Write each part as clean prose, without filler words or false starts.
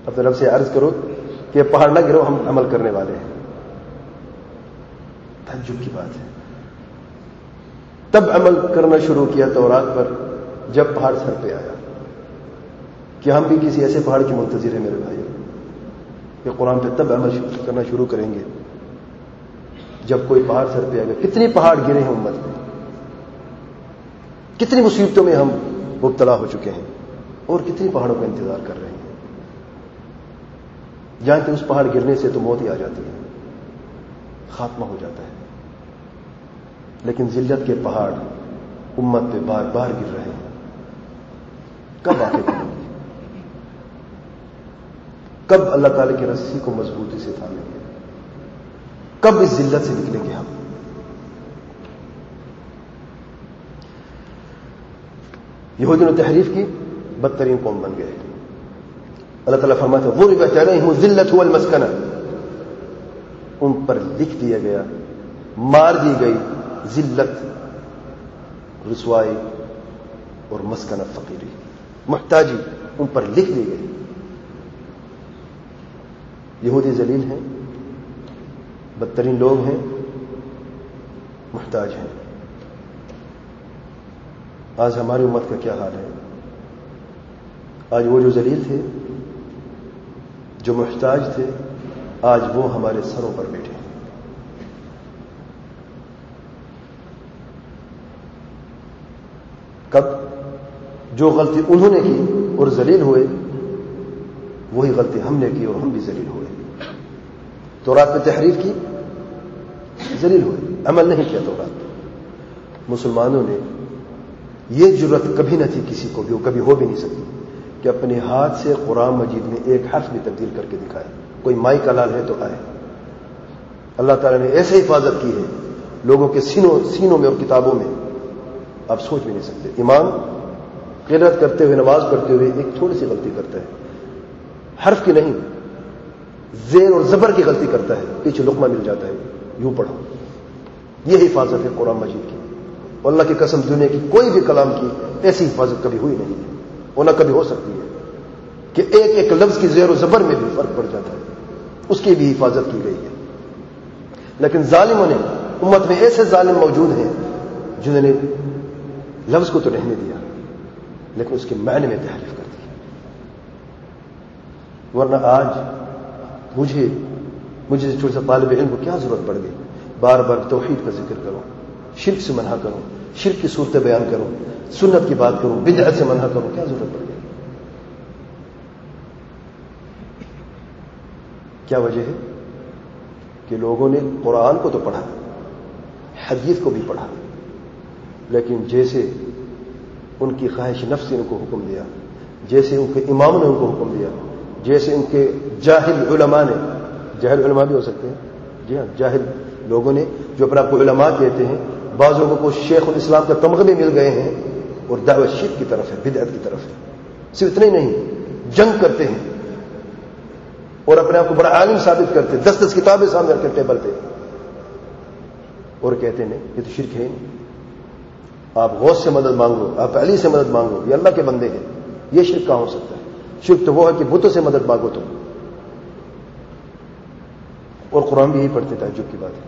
اپنے رب سے عرض کرو کہ یہ پہاڑ نہ گرو، ہم عمل کرنے والے ہیں. تعجب کی بات ہے. تب عمل کرنا شروع کیا تورات پر جب پہاڑ سر پہ آیا. کہ ہم بھی کسی ایسے پہاڑ کی منتظر ہیں میرے بھائی کہ قرآن پہ تب عمل کرنا شروع کریں گے جب کوئی پہاڑ سر پہ آئے گا. کتنی پہاڑ گرے ہیں امت میں، کتنی مصیبتوں میں ہم مبتلا ہو چکے ہیں، اور کتنی پہاڑوں کا انتظار کر رہے ہیں. جانتے اس پہاڑ گرنے سے تو موت ہی آ جاتی ہے، خاتمہ ہو جاتا ہے. لیکن ذلت کے پہاڑ امت پہ بار بار گر رہے ہیں. کب آگے بڑھیں گے؟ کب اللہ تعالی کی رسی کو مضبوطی سے تھامیں گے؟ کب اس ذلت سے نکلیں گے ہم؟ یہودیوں نے تحریف کی، بدترین قوم بن گئے. اللہ تعالیٰ فرماتے ہیں ضربت علیہم الذلۃ والمسکنہ، ان پر لکھ دیا گیا، مار دی گئی ذلت، رسوائی اور مسکنہ فقیری، محتاجی ان پر لکھ دی گئی. یہودی ذلیل ہیں، بدترین لوگ ہیں، محتاج ہیں. آج ہماری امت کا کیا حال ہے؟ آج وہ جو ذلیل تھے، جو محتاج تھے، آج وہ ہمارے سروں پر بیٹھے ہیں. کب؟ جو غلطی انہوں نے کی اور ذلیل ہوئے، وہی غلطی ہم نے کی اور ہم بھی ذلیل ہوئے. تورات پہ تحریف کی، ذلیل ہوئے، عمل نہیں کیا تورات پہ. مسلمانوں نے یہ جرت کبھی نہ تھی کسی کو بھی، وہ کبھی ہو بھی نہیں سکتی کہ اپنے ہاتھ سے قرآن مجید میں ایک حرف بھی تبدیل کر کے دکھائے. کوئی مائی کا لال ہے تو آئے. اللہ تعالیٰ نے ایسے حفاظت کی ہے لوگوں کے سینوں میں اور کتابوں میں، آپ سوچ بھی نہیں سکتے. امام قرات کرتے ہوئے، نماز پڑھتے ہوئے ایک تھوڑی سی غلطی کرتا ہے، حرف کی نہیں، زیر اور زبر کی غلطی کرتا ہے، پیچھے لقمہ مل جاتا ہے، یوں پڑھو. یہ حفاظت ہے قرآن مجید کی. اور اللہ کی قسم دنیا کی کوئی بھی کلام کی ایسی حفاظت کبھی ہوئی نہیں ہے، اور نہ کبھی ہو سکتی ہے کہ ایک ایک لفظ کی زیر و زبر میں بھی فرق پڑ جاتا ہے. اس کی بھی حفاظت کی گئی ہے. لیکن ظالموں نے، امت میں ایسے ظالم موجود ہیں جنہوں نے لفظ کو تو رہنے دیا لیکن اس کے معنی میں تحریف کر دی. ورنہ آج مجھے چھوٹے سے طالب علم کو کیا ضرورت پڑ گئی بار بار توحید کا ذکر کروں، شرک سے منع کروں، شرک کی صورتیں بیان کروں، سنت کی بات کروں، بدعت سے منع کروں؟ کیا ضرورت پڑ گئی؟ کیا وجہ ہے؟ کہ لوگوں نے قرآن کو تو پڑھا، حدیث کو بھی پڑھا، لیکن جیسے ان کی خواہش نفس نے ان کو حکم دیا، جیسے ان کے امام نے ان کو حکم دیا، جیسے ان کے جاہل علماء نے، جاہل علماء بھی ہو سکتے ہیں، جی ہاں، جاہل لوگوں نے جو اپنے آپ کو علماء کہتے ہیں، بعض لوگوں کو شیخ الاسلام کا تمغے بھی مل گئے ہیں، اور دعوت شرک کی طرف ہے، بدعت کی طرف ہے. صرف اتنا ہی نہیں، جنگ کرتے ہیں اور اپنے آپ کو بڑا عالم ثابت کرتے ہیں، 10 کتابیں سامنے رکھ کے ٹیبل پہ، اور کہتے ہیں یہ تو شرک ہے نہیں، آپ غوث سے مدد مانگو، آپ علی سے مدد مانگو، یہ اللہ کے بندے ہیں. یہ شرک کہاں ہو سکتا ہے؟ شرک تو وہ ہے کہ بتوں سے مدد مانگو تم. اور قرآن بھی یہی پڑھتے، تعجب کی بات ہے.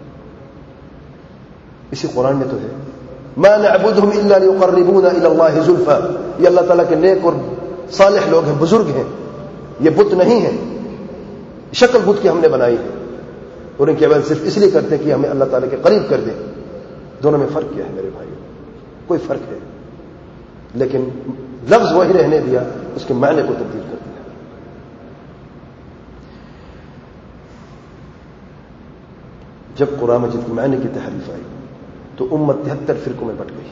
اسی قرآن میں تو ہے ما نعبدهم الا ليقربونا الى الله زلفى، یہ اللہ تعالیٰ کے نیک اور صالح لوگ ہیں، بزرگ ہیں، یہ بت نہیں ہیں. شکل بت کی ہم نے بنائی ہے، اور ان کی عبادت صرف اس لیے کرتے ہیں کہ ہمیں اللہ تعالیٰ کے قریب کر دیں. دونوں میں فرق کیا ہے میرے بھائی؟ کوئی فرق ہے، لیکن لفظ وہی رہنے دیا، اس کے معنی کو تبدیل کر دیا. جب قرآن مجید کے معنی کی تحریف آئی تو امت 73 فرقوں میں بٹ گئی،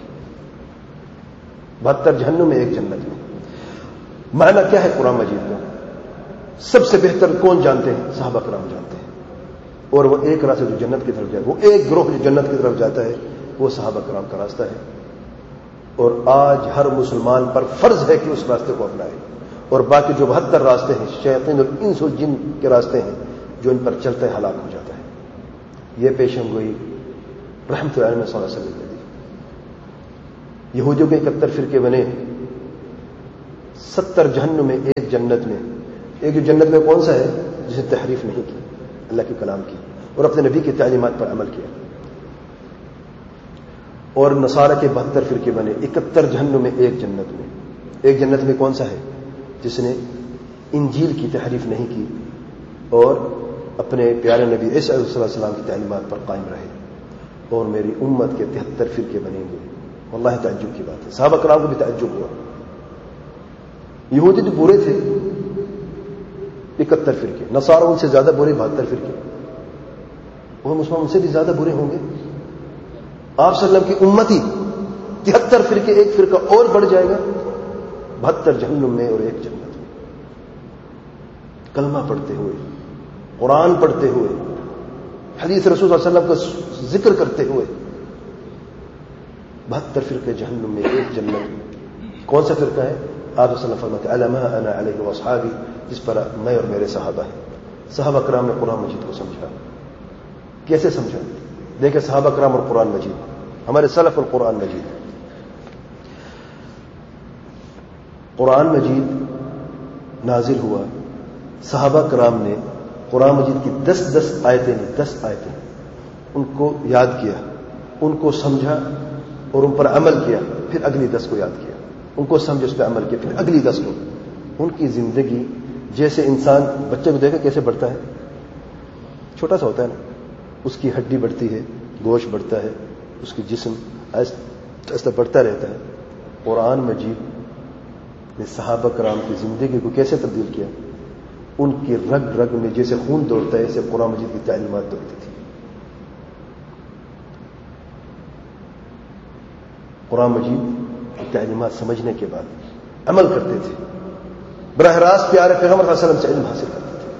72 جہنم میں، ایک جنت میں. معنی کیا ہے قرآن مجید کا؟ سب سے بہتر کون جانتے ہیں؟ صحابہ کرام جانتے ہیں. اور وہ ایک راستہ جو جنت کی طرف جائے، وہ ایک گروہ جو جنت کی طرف جاتا ہے، وہ صحابہ کرام کا راستہ ہے. اور آج ہر مسلمان پر فرض ہے کہ اس راستے کو اپنائے. اور باقی جو 72 راستے ہیں، شیاطین اور انس و جن کے راستے ہیں، جو ان پر چلتا ہے ہلاک ہو جاتا ہے. یہ پیشن گوئی رحمت اللہ علیہ صلی اللہ علیہ وسلم نے دی. یہودیوں کے 71 فرقے بنے، 70 جہنم میں، ایک جنت میں. ایک جو جنت میں کون سا ہے جسے تحریف نہیں کی اللہ کے کلام کی اور اپنے نبی کی تعلیمات پر عمل کیا. اور نصارہ کے 72 فرقے بنے, 71 جہنم میں ایک جنت میں. ایک جنت میں کون سا ہے جس نے انجیل کی تحریف نہیں کی اور اپنے پیارے نبی عیسیٰ علیہ السلام کی تعلیمات پر قائم رہے. اور میری امت کے 73 فرقے بنیں گے. واللہ تعجب کی بات ہے, صحابہ کرام کو بھی تعجب ہوا. یہودی تو برے تھے 71 فرقے, نصارہ ان سے زیادہ برے 72 فرقے, وہ مسلمان ان سے بھی زیادہ برے ہوں گے. آپ صلی اللہ علیہ وسلم کی امتی 73 فرقے, ایک فرقہ اور بڑھ جائے گا, 72 جہنم میں اور ایک جنت میں. کلمہ پڑھتے ہوئے, قرآن پڑھتے ہوئے, حدیث رسول صلی اللہ علیہ وسلم کا ذکر کرتے ہوئے 72 فرقے جہنم میں ایک جنت. کون سا فرقہ ہے؟ آپ صلی اللہ علیہ وسلم فرماتے ہیں الا ما انا علیہ واصحابی, جس پر میں اور میرے صحابہ ہیں. صحابہ کرام نے قرآن مجید کو سمجھا. کیسے سمجھا؟ دیکھیں صحابہ کرام اور قرآن مجید, ہمارے سلف اور قرآن مجید. قرآن مجید نازل ہوا, صحابہ کرام نے قرآن مجید کی 10 آیتیں, 10 آیتیں ان کو یاد کیا, ان کو سمجھا اور ان پر عمل کیا. پھر اگلی 10 کو یاد کیا, ان کو سمجھ, اس پہ عمل کیا, پھر اگلی 10 کو. ان کی زندگی جیسے انسان بچے کو دیکھا کیسے بڑھتا ہے, چھوٹا سا ہوتا ہے نا, اس کی ہڈی بڑھتی ہے, گوشت بڑھتا ہے, اس کی جسم ایسا بڑھتا رہتا ہے. قرآن مجید نے صحابہ کرام کی زندگی کو کیسے تبدیل کیا؟ ان کی رگ رگ میں جیسے خون دوڑتا ہے ایسے قرآن مجید کی تعلیمات دوڑتی تھی. قرآن مجید کی تعلیمات سمجھنے کے بعد عمل کرتے تھے, براہ راست پیارے پیغمبر صلی اللہ علیہ وسلم سے علم حاصل کرتے تھے.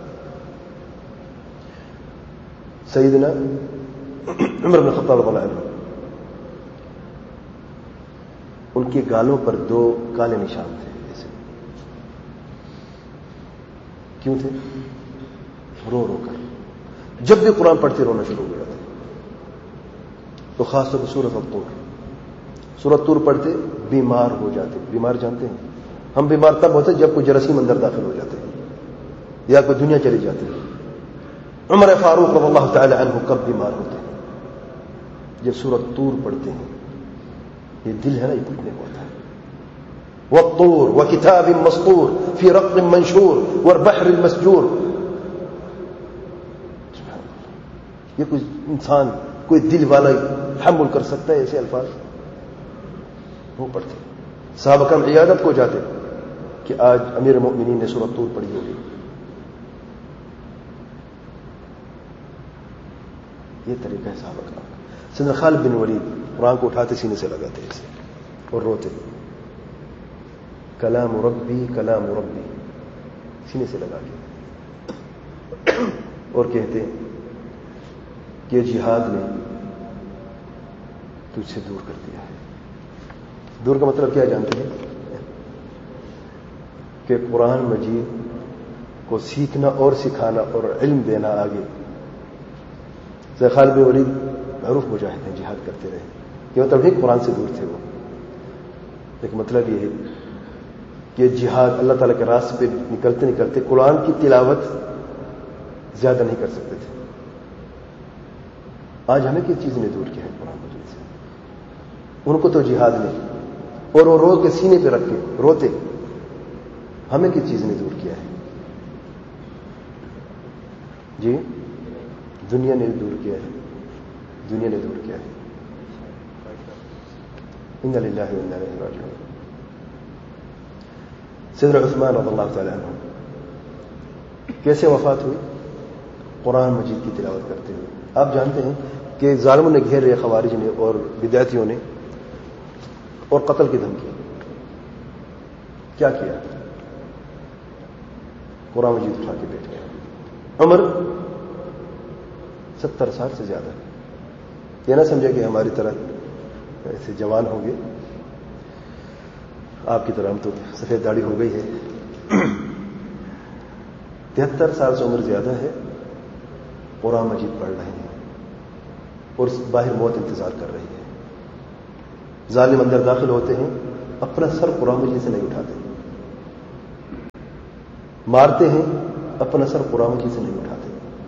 سیدنا عمر بن الخطاب رضی اللہ عنہ, ان کے گالوں پر 2 کالے نشان تھے. ایسے کیوں تھے؟ رو رو کر جب بھی قرآن پڑھتے رونا شروع ہو جاتے. تو خاص طور پر سورۃ الطور, سورۃ طور پڑھتے بیمار ہو جاتے. بیمار جانتے ہیں ہم بیمار تب ہوتے جب کوئی جراثیم اندر داخل ہو جاتے ہیں یا کوئی دنیا چلی جاتی ہے. عمر فاروق رضی اللہ تعالی عنہ کب بیمار ہوتے ہیں؟ جب سورۃ طور پڑھتے ہیں. یہ دل ہے نا, یہ پڑھنے کو ہوتا ہے. والطور وکتاب مسطور فی رق منشور والبحر المسجور. یہ کوئی انسان, کوئی دل والا تحمل کر سکتا ہے ایسے الفاظ؟ وہ پڑھتے. صحابہ کرام عیادت کو جاتے کہ آج امیر المؤمنین نے سورۃ طور پڑھی ہوگی. یہ طریقہ ہے صحابہ کرام کا. سیدنا خالد بن ولید قرآن کو اٹھاتے سینے سے لگاتے ایسے اور روتے, کلام ربی کلام ربی, سینے سے لگا کے, اور کہتے کہ جہاد نے تجھ سے دور کر دیا ہے. دور کا مطلب کیا جانتے ہیں؟ کہ قرآن مجید کو سیکھنا اور سکھانا اور علم دینا آگے. خالد بن ولید معروف مجاہد ہیں, جہاد کرتے رہے, کہ مطلب نہیں قرآن سے دور تھے وہ, لیکن مطلب یہ ہے کہ جہاد اللہ تعالیٰ کے راستے پہ نکلتے نکلتے قرآن کی تلاوت زیادہ نہیں کر سکتے تھے. آج ہمیں کس چیز نے دور کیا ہے قرآن مجید سے؟ ان کو تو جہاد نے, اور وہ رو کے سینے پہ رکھ کے روتے. ہمیں کس چیز نے دور کیا ہے؟ جی دنیا نے دور کیا ہے, دنیا نے دور کیا ہے. انا للہ و انا الیہ راجعون. سیدنا عثمان رضی اللہ تعالی عنہ کیسے وفات ہوئی؟ قرآن مجید کی تلاوت کرتے ہوئے. آپ جانتے ہیں کہ ظالموں نے گھیر رہے, خوارج نے اور بدعتیوں نے, اور قتل کی دھمکی. کیا کیا؟ قرآن مجید اٹھا کے بیٹھ گیا. عمر 70 سال سے زیادہ. یہ نہ سمجھے کہ ہماری طرح ایسے جوان ہوں گے, آپ کی طرح ہم تو سفید داڑھی ہو گئی ہے. 73 سال سے عمر زیادہ ہے, قرآن مجید پڑھ رہے ہیں اور باہر موت انتظار کر رہی ہے. ظالم اندر داخل ہوتے ہیں, اپنا سر قرآن مجید سے نہیں اٹھاتے, مارتے ہیں اپنا سر قرآن مجید سے نہیں اٹھاتے.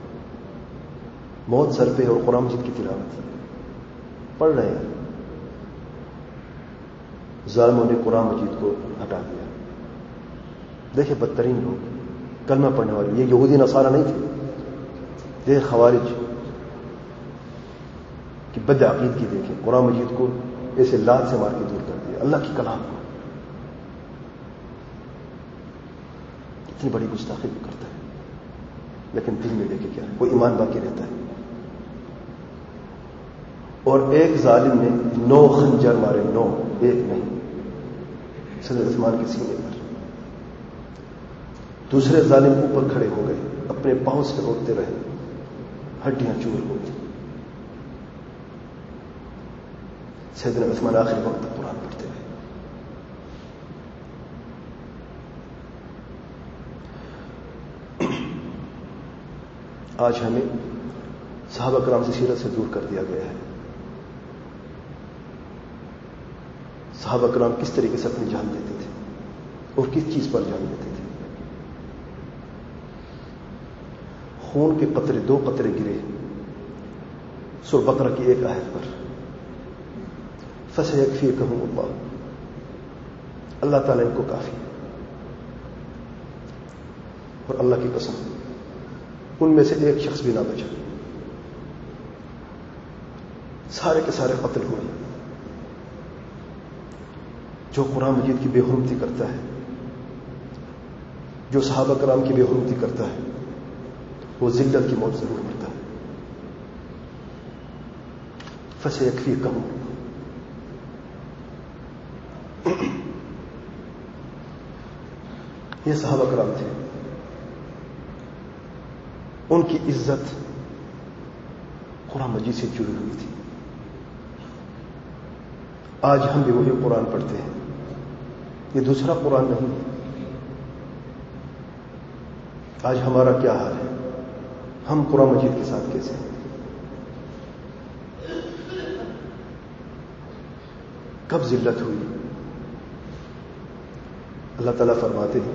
موت سر پہ اور قرآن مجید کی تلاوت پڑھ رہے ہیں. ظالموں نے قرآن مجید کو ہٹا دیا. دیکھیں بدترین لوگ کلمہ پڑھنے والے، یہ یہودی نصارہ نہیں تھے، یہ خوارج کی بد عقیدگی دیکھیں. قرآن مجید کو ایسے لات سے مار کے دور کر دیا، اللہ کی کلام کو. اتنی بڑی گستاخی کرتا ہے، لیکن دل میں دیکھے کیا ہے، کوئی ایمان باقی رہتا ہے. اور ایک ظالم نے 9 خنجر مارے، 9، ایک نہیں، صدر عثمان کے سینے پر. دوسرے ظالم اوپر کھڑے ہو گئے، اپنے پاؤں سے روکتے رہے، ہڈیاں چور ہو گئی. سیدنا عثمان آخری وقت تک قرآن پڑھتے رہے. آج ہمیں صحابہ کرام سے سیرت سے دور کر دیا گیا ہے. صحابہ کرام کس طریقے سے اپنی جان دیتے تھے اور کس چیز پر جان دیتے تھے. خون کے قطرے، 2 قطرے گرے سورہ بقرہ کی ایک آیت پر، فَسَيَكْفِيكَهُمُ اللَّهُ، اللہ تعالیٰ ان کو کافی ہے. اور اللہ کی قسم ان میں سے ایک شخص بھی نہ بچا، سارے کے سارے قتل ہوئے. جو قرآن مجید کی بے حرمتی کرتا ہے، جو صحابہ کرام کی بے حرمتی کرتا ہے، وہ ذلت کی موت ضرور مرتا ہے. فَسَيَكْفِيكَهُمُ، یہ صحابہ کرام تھے، ان کی عزت قرآن مجید سے جڑی ہوئی تھی. آج ہم بھی وہی قرآن پڑھتے ہیں، یہ دوسرا قرآن نہیں ہے. آج ہمارا کیا حال ہے؟ ہم قرآن مجید کے ساتھ کیسے ہیں؟ کب ذلت ہوئی؟ اللہ تعالیٰ فرماتے ہیں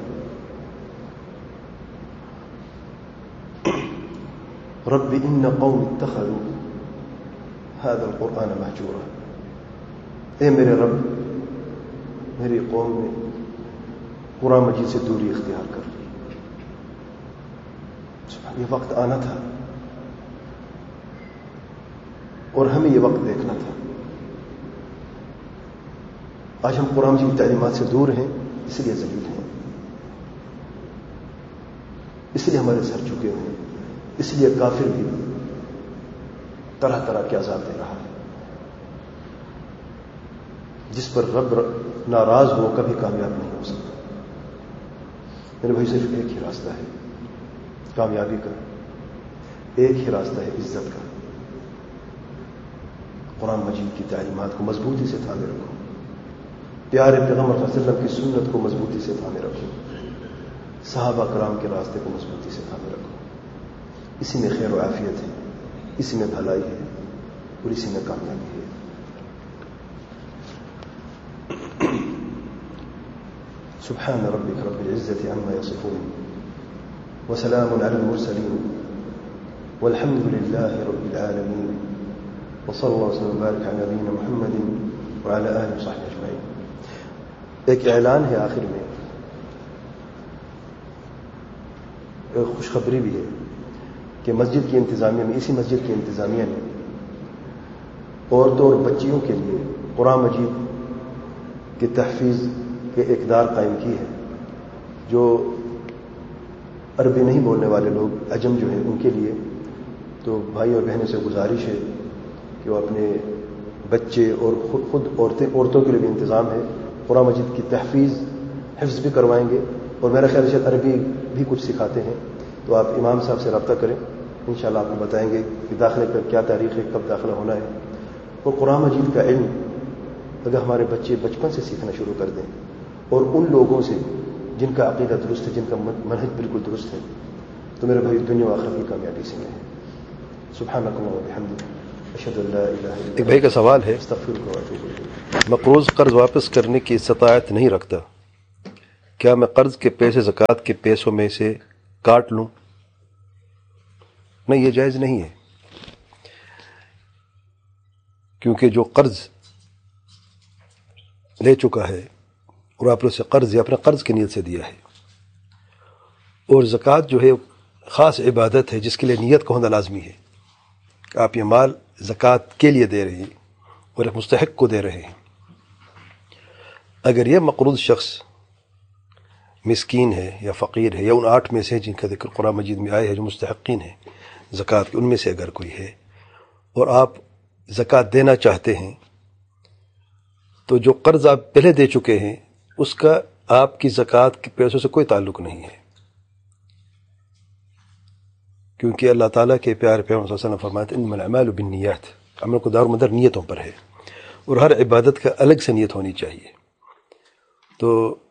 رب ان قوم اتخذوا هذا القرآن مہجورا. اے میرے رب، میری قوم نے قرآن مجید سے دوری اختیار کر لی. یہ وقت آنا تھا اور ہمیں یہ وقت دیکھنا تھا. آج ہم قرآن مجید کی تعلیمات سے دور ہیں، اس لیے ذلیل ہیں، اس لیے ہمارے سر جھکے ہوئے ہیں، اس لیے کافر بھی طرح طرح کے عذاب دے رہا ہے. جس پر رب ناراض ہو کبھی کامیاب نہیں ہو سکتا. میرے بھائی صرف ایک ہی راستہ ہے کامیابی کا، ایک ہی راستہ ہے عزت کا. قرآن مجید کی تعلیمات کو مضبوطی سے تھامے رکھو، پیارے پیغمبر صلی اللہ علیہ وسلم کی سنت کو مضبوطی سے تھامے رکھو، صحابہ کرام کے راستے کو مضبوطی سے تھامے رکھو. اسی میں خیر و عافیت ہے، اسی میں بھلائی ہے اور اسی میں کامیابی ہے. سبحان ربك رب العزة عما يصفون وسلام على المرسلين والحمد لله رب العالمين وصلى الله وسلم وبارك على نبينا محمد وعلى آله وصحبه أجمعين. ایک اعلان ہے آخر میں، ایک خوشخبری بھی ہے کہ مسجد کی انتظامیہ میں، اسی مسجد کی انتظامیہ نے عورتوں اور بچیوں کے لیے قرآن مجید کی تحفیظ کے اقدار قائم کی ہے. جو عربی نہیں بولنے والے لوگ، عجم جو ہیں، ان کے لیے تو بھائی اور بہنوں سے گزارش ہے کہ وہ اپنے بچے اور خود عورتوں کے لیے بھی انتظام ہے. قرآن مجید کی تحفیظ، حفظ بھی کروائیں گے اور میرا خیال ہے عربی بھی کچھ سکھاتے ہیں. تو آپ امام صاحب سے رابطہ کریں، انشاءاللہ آپ کو بتائیں گے کہ داخلے پر کیا تاریخ ہے، کب داخلہ ہونا ہے. اور قرآن مجید کا علم اگر ہمارے بچے بچپن سے سیکھنا شروع کر دیں اور ان لوگوں سے جن کا عقیدہ درست ہے، جن کا منہج بالکل درست ہے، تو میرے بھائی دنیا و آخرت کی کامیابی سے میں ہے. سبحانک اللہم و بحمدک، اشہد ان لا الہ الا انت. ایک بھائی کا سوال ہے، استغفرک و اتوب الیک. مقروض قرض واپس کرنے کی استطاعت نہیں رکھتا، کیا میں قرض کے پیسے زکوٰۃ کے پیسوں میں سے کاٹ لوں؟ نہیں، یہ جائز نہیں ہے، کیونکہ جو قرض لے چکا ہے اور آپ نے اسے قرض یا اپنے قرض کی نیت سے دیا ہے، اور زکوٰۃ جو ہے خاص عبادت ہے جس کے لیے نیت کا ہونا لازمی ہے کہ آپ یہ مال زکوٰۃ کے لیے دے رہے ہیں اور ایک مستحق کو دے رہے ہیں۔ اگر یہ مقروض شخص مسکین ہے یا فقیر ہے یا ان 8 میں سے جن کا ذکر قرآن مجید میں آیا ہے جو مستحقین ہیں زکوٰۃ کے، ان میں سے اگر کوئی ہے اور آپ زکوٰۃ دینا چاہتے ہیں، تو جو قرض آپ پہلے دے چکے ہیں اس کا آپ کی زکوٰۃ کے پیسوں سے کوئی تعلق نہیں ہے، کیونکہ اللہ تعالیٰ کے پیارے پیغمبر صلی اللہ علیہ وسلم فرماتے ہیں انما الاعمال بالنیات، عمل کو دار و مدار نیتوں پر ہے، اور ہر عبادت کا الگ سے نیت ہونی چاہیے۔ تو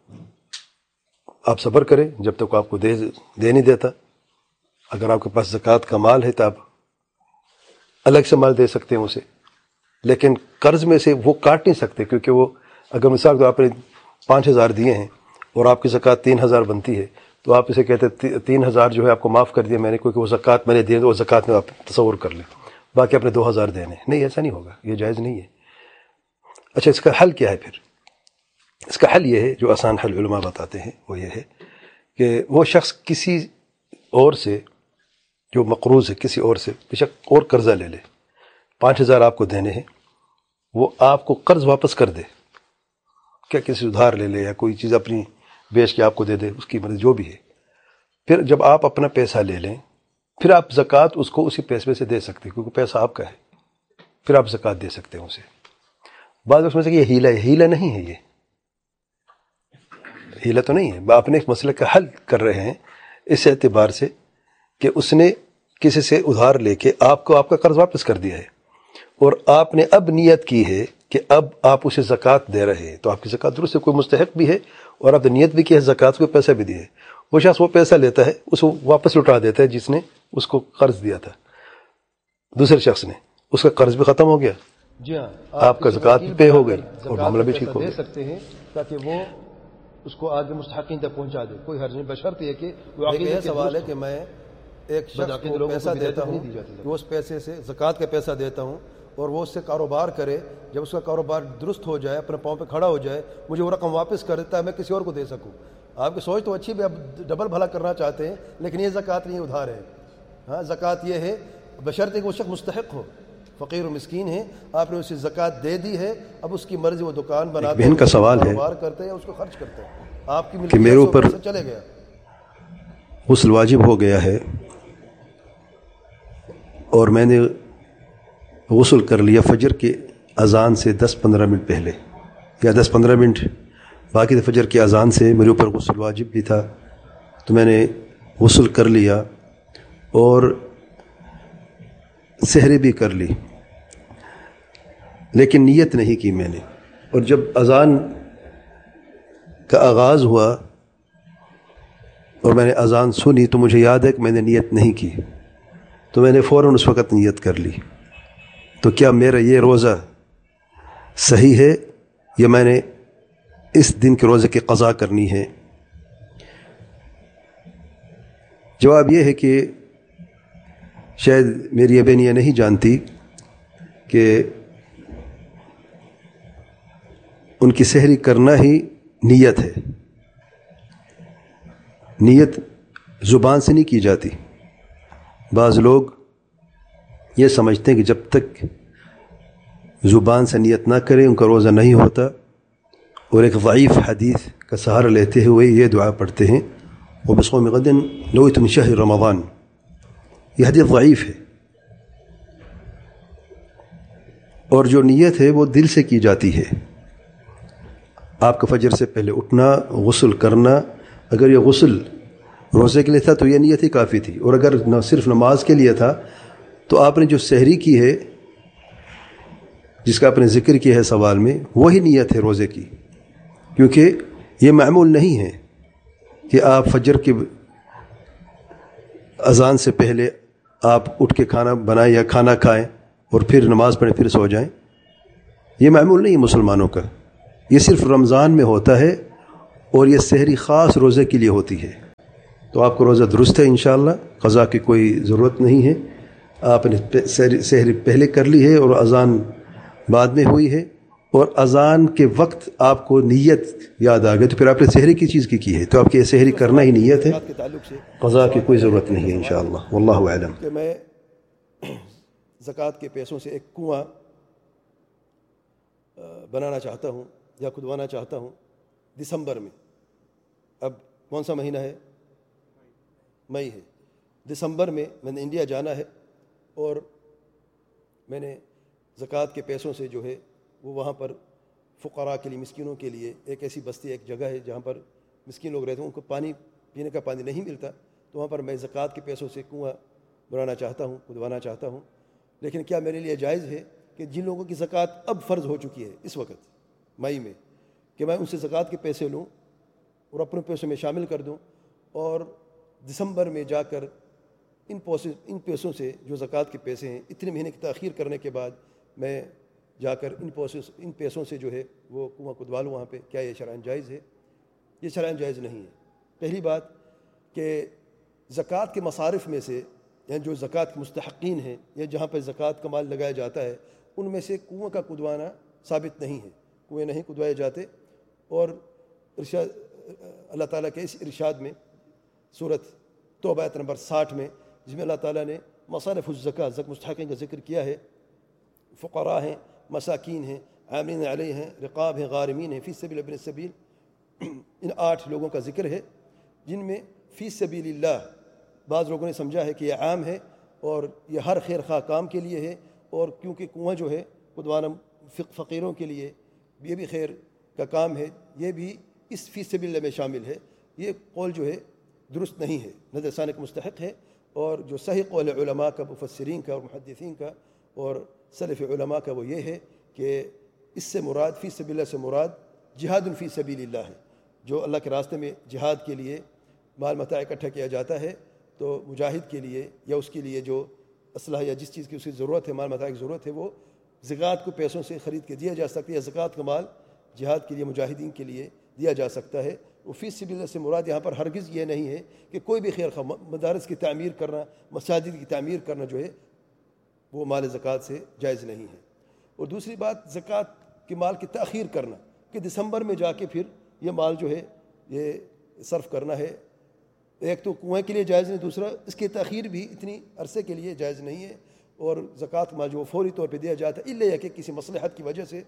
آپ صبر کریں جب تک آپ کو دے نہیں دیتا۔ اگر آپ کے پاس زکوٰۃ کا مال ہے تو آپ الگ سے مال دے سکتے ہیں اسے، لیکن قرض میں سے وہ کاٹ نہیں سکتے، کیونکہ وہ اگر مثال تو آپ نے 5,000 دیے ہیں اور آپ کی زکوٰۃ 3,000 بنتی ہے، تو آپ اسے کہتے ہیں 3,000 جو ہے آپ کو معاف کر دیا میں نے، کیونکہ وہ زکوٰۃ میں نے دی، وہ زکوٰۃ میں آپ تصور کر لیں، باقی اپنے 2,000 دینے۔ نہیں، ایسا نہیں ہوگا، یہ جائز نہیں ہے۔ اچھا، اس کا حل کیا ہے پھر؟ اس کا حل یہ ہے جو آسان حل علماء بتاتے ہیں، وہ یہ ہے کہ وہ شخص کسی اور سے جو مقروض ہے، کسی اور سے بے شک اور قرضہ لے لے، 5,000 آپ کو دینے ہیں، وہ آپ کو قرض واپس کر دے، کیا کسی ادھار لے لے یا کوئی چیز اپنی بیچ کے آپ کو دے دے، اس کی مرضی جو بھی ہے۔ پھر جب آپ اپنا پیسہ لے لیں، پھر آپ زکوٰۃ اس کو اسی پیسے سے دے سکتے ہیں، کیونکہ پیسہ آپ کا ہے، پھر آپ زکوٰۃ دے سکتے ہیں اسے۔ بعض اس میں سے کہ یہ ہیلہ ہے، ہیلہ نہیں ہے، یہ ہیلہ تو نہیں ہے، آپ نے ایک مسئلے کا حل کر رہے ہیں اس اعتبار سے کہ اس نے کسی سے ادھار لے کے آپ کو آپ کا قرض واپس کر دیا ہے، اور آپ نے اب نیت کی ہے کہ اب آپ اسے زکوٰۃ دے رہے ہیں، تو آپ کی زکوٰۃ درست ہے، کوئی مستحق بھی ہے اور آپ نے نیت بھی کی ہے زکوٰۃ کو، پیسہ بھی دیا ہے۔ وہ شخص وہ پیسہ لیتا ہے، اس کو واپس لوٹا دیتا ہے جس نے اس کو قرض دیا تھا، دوسرے شخص نے، اس کا قرض بھی ختم ہو گیا، جی ہاں، آپ کا زکوٰۃ بھی پے ہو گئی اور معاملہ بھی ٹھیک ہو دے گیا۔ سکتے ہیں تاکہ وہ اس کو آگے مستحقین تک پہنچا دے، کوئی حرج نہیں، بشرط یہ کہ وہ ایک یہ سوال ہے کہ میں ایک شخص کو پیسہ دیتا ہوں کہ اس پیسے سے زکوٰۃ کا پیسہ دیتا ہوں اور وہ اس سے کاروبار کرے، جب اس کا کاروبار درست ہو جائے، اپنے پاؤں پہ کھڑا ہو جائے، مجھے وہ رقم واپس کر دیتا ہے، میں کسی اور کو دے سکوں۔ آپ کی سوچ تو اچھی بھی، آپ ڈبل بھلا کرنا چاہتے ہیں، لیکن یہ زکوٰۃ نہیں، ادھار ہے۔ ہاں، زکوٰۃ یہ ہے بشرط کہ وہ شخص مستحق ہو، فقیر و مسکین ہے، آپ نے اسے زکوٰۃ دے دی ہے، اب اس کی مرضی، وہ دکان بناتے ہیں، بہن کا سوال ہے کاروبار کرتے ہیں، اس کو خرچ کرتے ہیں، آپ کی کہ میرے اوپر پیسہ چلے گیا، غسل واجب ہو گیا ہے اور میں نے غسل کر لیا فجر کی اذان سے 10-15 منٹ پہلے یا 10-15 منٹ باقی فجر کی اذان سے میرے اوپر غسل واجب بھی تھا، تو میں نے غسل کر لیا اور سحری بھی کر لی، لیکن نیت نہیں کی میں نے، اور جب اذان کا آغاز ہوا اور میں نے اذان سنی تو مجھے یاد ہے کہ میں نے نیت نہیں کی، تو میں نے فوراً اس وقت نیت کر لی۔ تو کیا میرا یہ روزہ صحیح ہے یا میں نے اس دن کے روزے کی قضا کرنی ہے؟ جواب یہ ہے کہ شاید میری بہن یہ نہیں جانتی کہ ان کی سحری کرنا ہی نیت ہے، نیت زبان سے نہیں کی جاتی۔ بعض لوگ یہ سمجھتے ہیں کہ جب تک زبان سے نیت نہ کرے ان کا روزہ نہیں ہوتا، اور ایک ضعیف حدیث کا سہارا لیتے ہوئے یہ دعا پڑھتے ہیں وبصوم غد نویت من شہر رمضان، یہ حدیث ضعیف ہے، اور جو نیت ہے وہ دل سے کی جاتی ہے۔ آپ کا فجر سے پہلے اٹھنا، غسل کرنا، اگر یہ غسل روزے کے لیے تھا تو یہ نیت ہی کافی تھی، اور اگر صرف نماز کے لیے تھا تو آپ نے جو سحری کی ہے جس کا آپ نے ذکر کیا ہے سوال میں، وہی نیت ہے روزے کی، کیونکہ یہ معمول نہیں ہے کہ آپ فجر کی اذان سے پہلے آپ اٹھ کے کھانا بنائیں یا کھانا کھائیں اور پھر نماز پڑھیں پھر سو جائیں، یہ معمول نہیں ہے مسلمانوں کا، یہ صرف رمضان میں ہوتا ہے اور یہ سحری خاص روزے کے لیے ہوتی ہے. تو آپ کو روزہ درست ہے انشاءاللہ، قضا کی کوئی ضرورت نہیں ہے. آپ نے سحری پہلے کر لی ہے اور اذان بعد میں ہوئی ہے، اور اذان کے وقت آپ کو نیت یاد آ گئی تو پھر آپ نے سحری کی چیز کی ہے، تو آپ کی سحری کرنا ہی نیت ہے، قضا کی کوئی ضرورت نہیں ہے انشاءاللہ. واللہ اعلم. کہ میں زکوٰۃ کے پیسوں سے ایک کنواں بنانا چاہتا ہوں یا کھدوانا چاہتا ہوں دسمبر میں. اب کون سا مہینہ ہے؟ مئی ہے. دسمبر میں نے انڈیا جانا ہے، اور میں نے زکوٰۃ کے پیسوں سے جو ہے وہ وہاں پر فقراء کے لیے، مسکینوں کے لیے، ایک ایسی بستی، ایک جگہ ہے جہاں پر مسکین لوگ رہتے ہیں، ان کو پانی پینے کا پانی نہیں ملتا، تو وہاں پر میں زکوٰۃ کے پیسوں سے کنواں بنانا چاہتا ہوں، کھدوانا چاہتا ہوں. لیکن کیا میرے لیے جائز ہے کہ جن لوگوں کی زکوٰۃ اب فرض ہو چکی ہے اس وقت مئی میں، کہ میں ان سے زکوٰۃ کے پیسے لوں اور اپنے پیسوں میں شامل کر دوں، اور دسمبر میں جا کر ان پیسوں سے جو زکوٰۃ کے پیسے ہیں، اتنے مہینے کی تاخیر کرنے کے بعد میں جا کر ان پیسوں سے جو ہے وہ کنواں کھدوا لوں وہاں پہ؟ کیا یہ شرعاً جائز ہے؟ یہ شرعاً جائز نہیں ہے. پہلی بات کہ زکوٰۃ کے مصارف میں سے، یعنی جو زکوٰۃ کے مستحقین ہیں یا جہاں پہ زکوٰۃ کا مال لگایا جاتا ہے، ان میں سے کنواں کا کھدوانا ثابت نہیں ہے. کنویں نہیں کھدوائے جاتے. اور ارشاد اللہ تعالیٰ کے اس ارشاد میں سورۃ توبہ آیت نمبر 60 میں، جس میں اللہ تعالیٰ نے مصارف الزکوٰۃ مستحقین کا ذکر کیا ہے، فقراء ہیں، مساکین ہیں، عاملین علیہ ہیں، رقاب ہیں، غارمین ہیں، فی سبیل ابن السبیل، ان 8 لوگوں کا ذکر ہے جن میں فی سبیل اللہ بعض لوگوں نے سمجھا ہے کہ یہ عام ہے اور یہ ہر خیر خواہ کام کے لیے ہے، اور کیونکہ کنواں جو ہے کھدوانا فقیروں کے لیے یہ بھی خیر کا کام ہے، یہ بھی اس فی سبیل اللہ میں شامل ہے. یہ قول جو ہے درست نہیں ہے، نظر ثانی کا مستحق ہے. اور جو صحیح قول علماء کا، مفسرین کا اور محدثین کا اور سلف علماء کا وہ یہ ہے کہ اس سے مراد، فی سبیل اللہ سے مراد جہاد فی سبیل اللہ ہے. جو اللہ کے راستے میں جہاد کے لیے مال متاع اکٹھا کیا جاتا ہے، تو مجاہد کے لیے یا اس کے لیے جو اسلحہ یا جس چیز کی اس کی ضرورت ہے، مال متاع کی ضرورت ہے، وہ زکوٰۃ کو پیسوں سے خرید کے دیا جا سکتا ہے، یا زکوٰۃ کا مال جہاد کے لیے، مجاہدین کے لیے دیا جا سکتا ہے. وہ فی سبیل اللہ سے مراد یہاں پر ہرگز یہ نہیں ہے کہ کوئی بھی خیر خواہ مدارس کی تعمیر کرنا، مساجد کی تعمیر کرنا جو ہے وہ مال زکوٰۃ سے جائز نہیں ہے. اور دوسری بات، زکوٰۃ کے مال کی تاخیر کرنا، کہ دسمبر میں جا کے پھر یہ مال جو ہے یہ صرف کرنا ہے، ایک تو کنویں کے لیے جائز نہیں، دوسرا اس کی تاخیر بھی اتنی عرصے کے لیے جائز نہیں ہے. اور زکوٰۃ مال جو فوری طور پہ دیا جاتا ہے، الا یہ کہ کسی مصلحت کی وجہ سے،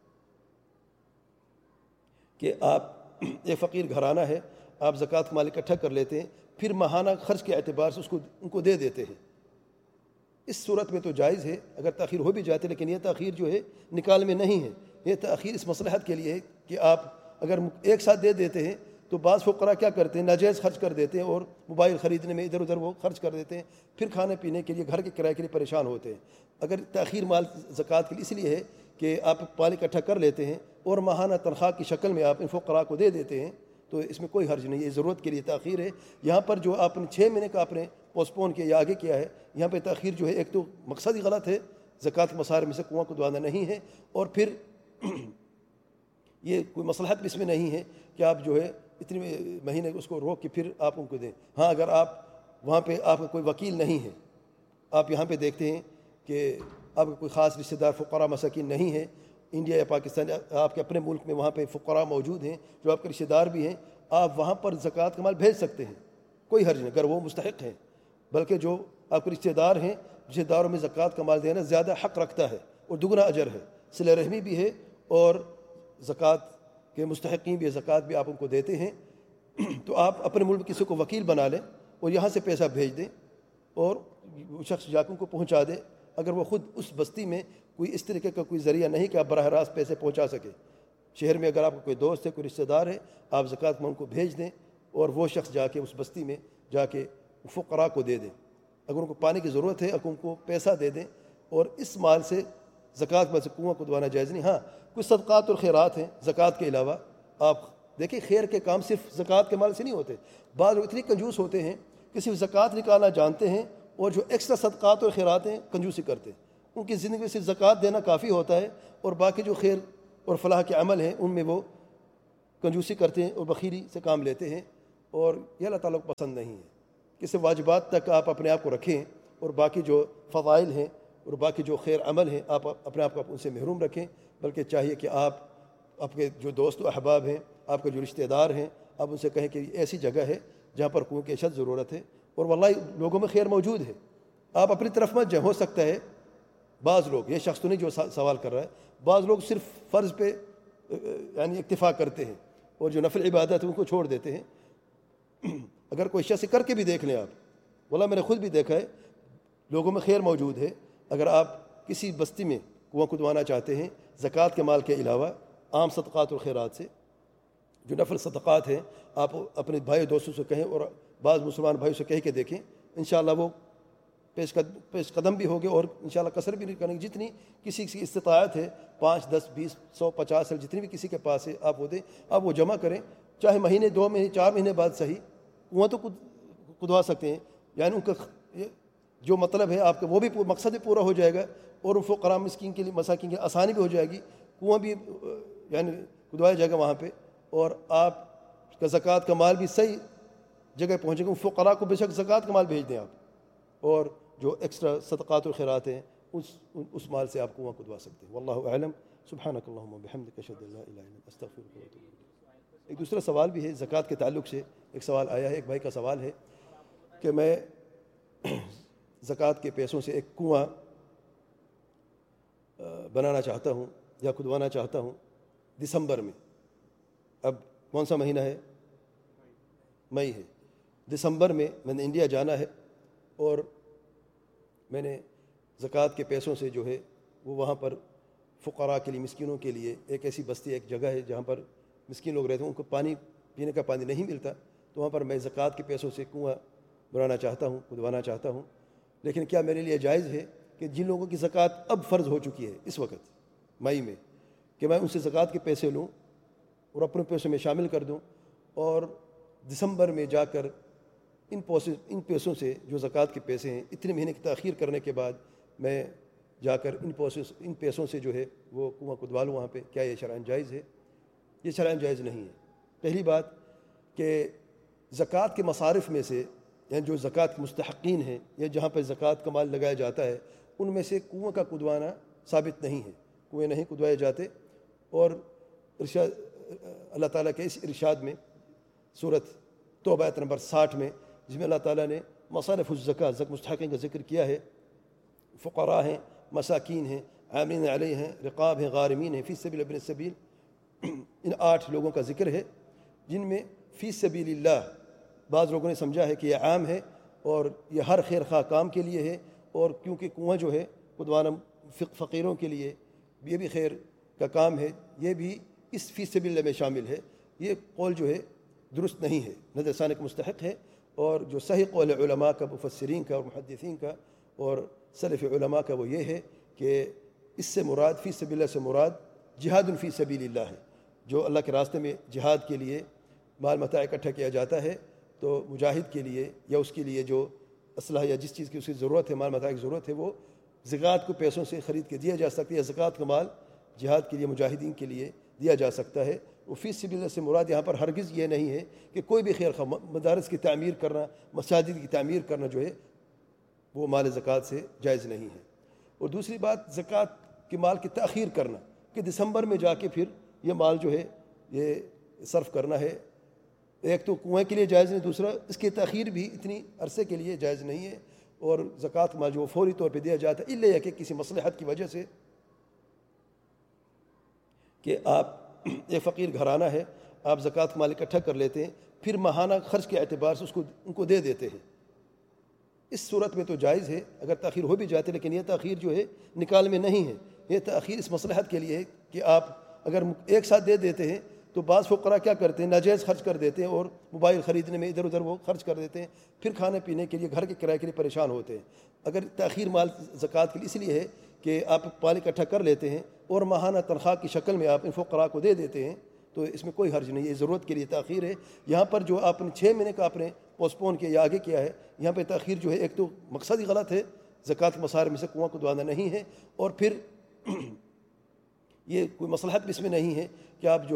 کہ آپ ایک فقیر گھرانہ ہے، آپ زکوٰۃ مال اکٹھا کر لیتے ہیں، پھر ماہانہ خرچ کے اعتبار سے ان کو دے دیتے ہیں، اس صورت میں تو جائز ہے اگر تاخیر ہو بھی جاتی. لیکن یہ تاخیر جو ہے نکال میں نہیں ہے، یہ تاخیر اس مصلحت کے لیے ہے کہ آپ اگر ایک ساتھ دے دیتے ہیں تو بعض فقراء کیا کرتے ہیں، ناجائز خرچ کر دیتے ہیں اور موبائل خریدنے میں ادھر ادھر وہ خرچ کر دیتے ہیں، پھر کھانے پینے کے لیے، گھر کے کرائے کے لیے پریشان ہوتے ہیں. اگر تاخیر مال زکوٰۃ کے لیے اس لیے ہے کہ آپ مال اکٹھا کر لیتے ہیں اور ماہانہ تنخواہ کی شکل میں آپ ان فقراء کو دے دیتے ہیں، تو اس میں کوئی حرج نہیں ہے. یہ ضرورت کے لیے تاخیر ہے. یہاں پر جو آپ نے 6 مہینے کا آپ نے پوسٹ پون کیا یا آگے کیا ہے، یہاں پہ تاخیر جو ہے ایک تو مقصد ہی غلط ہے، زکوٰۃ کے مصارف میں سے کنواں کھدوانا نہیں ہے، اور پھر یہ کوئی مصلحت بھی اس میں نہیں ہے کہ آپ جو ہے اتنے مہینے اس کو روک کے پھر آپ ان کو دیں. ہاں اگر آپ وہاں پہ آپ کا کوئی وکیل نہیں ہے، آپ یہاں پہ دیکھتے ہیں کہ آپ کا کوئی خاص رشتہ دار فقراء مساکین نہیں ہے انڈیا یا پاکستان، آپ کے اپنے ملک میں وہاں پہ فقراء موجود ہیں جو آپ کے رشتہ دار بھی ہیں، آپ وہاں پر زکوٰۃ کا مال بھیج سکتے ہیں، کوئی حرج نہیں اگر وہ مستحق ہیں. بلکہ جو آپ کے رشتہ دار ہیں، رشتہ داروں میں زکوٰۃ کا مال دینا زیادہ حق رکھتا ہے اور دگنا اجر ہے، صلہ رحمی بھی ہے اور زکوٰۃ کے مستحقین بھی، زکوٰۃ بھی آپ ان کو دیتے ہیں. تو آپ اپنے ملک کسی کو وکیل بنا لیں اور یہاں سے پیسہ بھیج دیں اور وہ شخص جا کے ان کو پہنچا دے، اگر وہ خود اس بستی میں کوئی اس طریقے کا کوئی ذریعہ نہیں کہ آپ براہ راست پیسے پہنچا سکے. شہر میں اگر آپ کا کوئی دوست ہے، کوئی رشتہ دار ہے، آپ زکوٰۃ میں ان کو بھیج دیں اور وہ شخص جا کے اس بستی میں جا کے فقراء کو دے دیں. اگر ان کو پانی کی ضرورت ہے، اگر ان کو پیسہ دے دیں، اور اس مال سے زکوٰۃ میں سے کنواں کھدوانا جائز نہیں. ہاں کچھ صدقات اور خیرات ہیں زکوٰۃ کے علاوہ. آپ دیکھیں خیر کے کام صرف زکوٰۃ کے مال سے نہیں ہوتے. بعض لوگ اتنے کنجوس ہوتے ہیں کہ صرف زکوٰۃ نکالنا جانتے ہیں اور جو ایکسٹرا صدقات اور خیرات ہیں کنجوسی کرتے ہیں. ان کی زندگی میں صرف زکوٰۃ دینا کافی ہوتا ہے اور باقی جو خیر اور فلاح کے عمل ہیں ان میں وہ کنجوسی کرتے ہیں اور بخیلی سے کام لیتے ہیں، اور یہ اللہ تعالیٰ کو پسند نہیں ہے کہ صرف واجبات تک آپ اپنے آپ کو رکھیں اور باقی جو فضائل ہیں اور باقی جو خیر عمل ہیں آپ اپنے آپ کو ان سے محروم رکھیں، بلکہ چاہیے کہ آپ کے جو دوست و احباب ہیں، آپ کے جو رشتہ دار ہیں، آپ ان سے کہیں کہ یہ ایسی جگہ ہے جہاں پر کنویں کی اشد ضرورت ہے، اور واللہ لوگوں میں خیر موجود ہے، آپ اپنی طرف مت جائیں۔ ہو سکتا ہے بعض لوگ، یہ شخص تو نہیں جو سوال کر رہا ہے، بعض لوگ صرف فرض پہ یعنی اکتفا کرتے ہیں اور جو نفل عبادت ہے ان کو چھوڑ دیتے ہیں۔ اگر کوئی شخص کر کے بھی دیکھ لیں آپ، واللہ میں نے خود بھی دیکھا ہے، لوگوں میں خیر موجود ہے۔ اگر آپ کسی بستی میں کنواں کھدوانا چاہتے ہیں زکوٰۃ کے مال کے علاوہ عام صدقات اور خیرات سے، جو نفل صدقات ہیں، آپ اپنے بھائی دوستوں سے کہیں اور بعض مسلمان بھائیوں سے کہہ کے دیکھیں، انشاءاللہ وہ پیش قدم بھی ہوگے اور انشاءاللہ کثر بھی نہیں کریں گے۔ جتنی کسی کی استطاعت ہے، 5 10 20 100 50 جتنی بھی کسی کے پاس ہے آپ وہ دیں، آپ وہ جمع کریں، چاہے مہینے 2 مہینے 4 مہینے بعد صحیح، کنواں تو کھدوا سکتے ہیں، یعنی ان کا جو مطلب ہے آپ کا وہ بھی مقصد بھی پورا ہو جائے گا، اور فقراء مسکین کے لیے مساکین کے آسانی بھی ہو جائے گی، کنواں بھی یعنی کھدوایا جائے گا وہاں پہ، اور آپ کا زکوٰۃ کا مال بھی صحیح جگہ پہنچے گا۔ فقراء کو بے شک زکوٰۃ کا مال بھیج دیں آپ، اور جو ایکسٹرا صدقات و خیرات ہیں اس مال سے آپ کنواں کھدوا سکتے ہیں۔ واللہ اعلم۔ سبحانک اللہم و بحمدک، اشہد ان لا الہ الا انت، استغفرک و اتوب الیک۔ ایک دوسرا سوال بھی ہے زکوٰۃ کے تعلق سے، ایک سوال آیا ہے، ایک بھائی کا سوال ہے کہ میں زکوٰۃ کے پیسوں سے ایک کنواں بنانا چاہتا ہوں یا کھدوانا چاہتا ہوں دسمبر میں۔ اب کون سا مہینہ ہے؟ مئی ہے۔ دسمبر میں میں نے انڈیا جانا ہے، اور میں نے زکوٰۃ کے پیسوں سے جو ہے وہ وہاں پر فقراء کے لیے، مسکینوں کے لیے، ایک ایسی بستی، ایک جگہ ہے جہاں پر مسکین لوگ رہتے ہیں، ان کو پانی پینے کا پانی نہیں ملتا، تو وہاں پر میں زکوٰۃ کے پیسوں سے کنواں بنانا چاہتا ہوں، کھدوانا چاہتا ہوں۔ لیکن کیا میرے لیے جائز ہے کہ جن لوگوں کی زکوٰۃ اب فرض ہو چکی ہے اس وقت مئی میں، کہ میں ان سے زکوٰۃ کے پیسے لوں اور اپنے پیسوں میں شامل کر دوں، اور دسمبر میں جا کر ان پیسوں سے جو زکوٰۃ کے پیسے ہیں، اتنے مہینے کی تاخیر کرنے کے بعد میں جا کر ان پیسوں سے جو ہے وہ کنواں کھدوا لوں وہاں پہ؟ کیا یہ شرعاً جائز ہے؟ یہ شرعاً جائز نہیں ہے۔ پہلی بات کہ زکوٰۃ کے مصارف میں سے، یعنی جو زکوٰۃ کے مستحقین ہیں یا جہاں پہ زکوٰۃ کا مال لگایا جاتا ہے، ان میں سے کنواں کا کھدوانا ثابت نہیں ہے، کنویں نہیں کھدوائے جاتے۔ اور ارشاد اللہ تعالیٰ کے اس ارشاد میں سورۃ توبہ آیت نمبر 60 میں، جس میں اللہ تعالیٰ نے مصارف الزکوٰۃ مستحقین کا ذکر کیا ہے، فقراء ہیں، مساکین ہیں، عاملین علیہ ہیں، رقاب ہیں، غارمین ہیں، فی سبیل ابن السبیل، ان 8 لوگوں کا ذکر ہے، جن میں فی سبیل اللہ بعض لوگوں نے سمجھا ہے کہ یہ عام ہے اور یہ ہر خیر خواہ کام کے لیے ہے، اور کیونکہ کنواں جو ہے کھدوانا فقیروں کے لیے یہ بھی خیر کا کام ہے، یہ بھی اس فی سبیل اللہ میں شامل ہے۔ یہ قول جو ہے درست نہیں ہے، نظر ثانی کا مستحق ہے، اور جو صحیح قول علماء کا، مفسرین کا اور محدثین کا اور سلف علماء کا وہ یہ ہے کہ اس سے مراد، فی سبیل اللہ سے مراد جہاد فی سبیل اللہ ہے۔ جو اللہ کے راستے میں جہاد کے لیے مال متاع اکٹھا کیا جاتا ہے، تو مجاہد کے لیے یا اس کے لیے جو اسلحہ یا جس چیز کی اس کی ضرورت ہے، مال متاع کی ضرورت ہے، وہ زکوٰۃ کو پیسوں سے خرید کے دیا جا سکتا ہے، یا زکوٰۃ کا مال جہاد کے لیے، مجاہدین کے لیے دیا جا سکتا ہے۔ وہ فی سبیل اللہ سے مراد یہاں پر ہرگز یہ نہیں ہے کہ کوئی بھی خیر خواہ مدارس کی تعمیر کرنا، مساجد کی تعمیر کرنا جو ہے وہ مال زکوٰۃ سے جائز نہیں ہے۔ اور دوسری بات، زکوٰۃ کے مال کی تاخیر کرنا، کہ دسمبر میں جا کے پھر یہ مال جو ہے یہ صرف کرنا ہے، ایک تو کنویں کے لیے جائز نہیں، دوسرا اس کی تاخیر بھی اتنی عرصے کے لیے جائز نہیں ہے۔ اور زکوٰۃ مال جو فوری طور پہ دیا جاتا ہے، الا کہ کسی مصلحت کی وجہ سے، کہ آپ ایک فقیر گھرانہ ہے، آپ زکوٰۃ مال اکٹھا کر لیتے ہیں، پھر ماہانہ خرچ کے اعتبار سے ان کو دے دیتے ہیں، اس صورت میں تو جائز ہے اگر تاخیر ہو بھی جاتی، لیکن یہ تاخیر جو ہے نکال میں نہیں ہے، یہ تاخیر اس مصلحت کے لیے ہے کہ آپ اگر ایک ساتھ دے دیتے ہیں تو بعض فقراء کیا کرتے ہیں، ناجائز خرچ کر دیتے ہیں اور موبائل خریدنے میں ادھر ادھر وہ خرچ کر دیتے ہیں، پھر کھانے پینے کے لیے، گھر کے کرائے کے لیے پریشان ہوتے ہیں۔ اگر تاخیر مال زکوٰۃ کے لیے اس لیے ہے کہ آپ مال اکٹھا کر لیتے ہیں اور ماہانہ تنخواہ کی شکل میں آپ ان فقراء کو دے دیتے ہیں، تو اس میں کوئی حرج نہیں، یہ ضرورت کے لیے تاخیر ہے۔ یہاں پر جو آپ نے 6 مہینے کا آپ نے پوسٹ پون کیا یا آگے کیا ہے، یہاں پہ تاخیر جو ہے ایک تو مقصد ہی غلط ہے، زکوٰۃ مصارف میں سے کنواں کھدوانا نہیں ہے، اور پھر یہ کوئی مصلحت بھی اس میں نہیں ہے کہ آپ جو ہے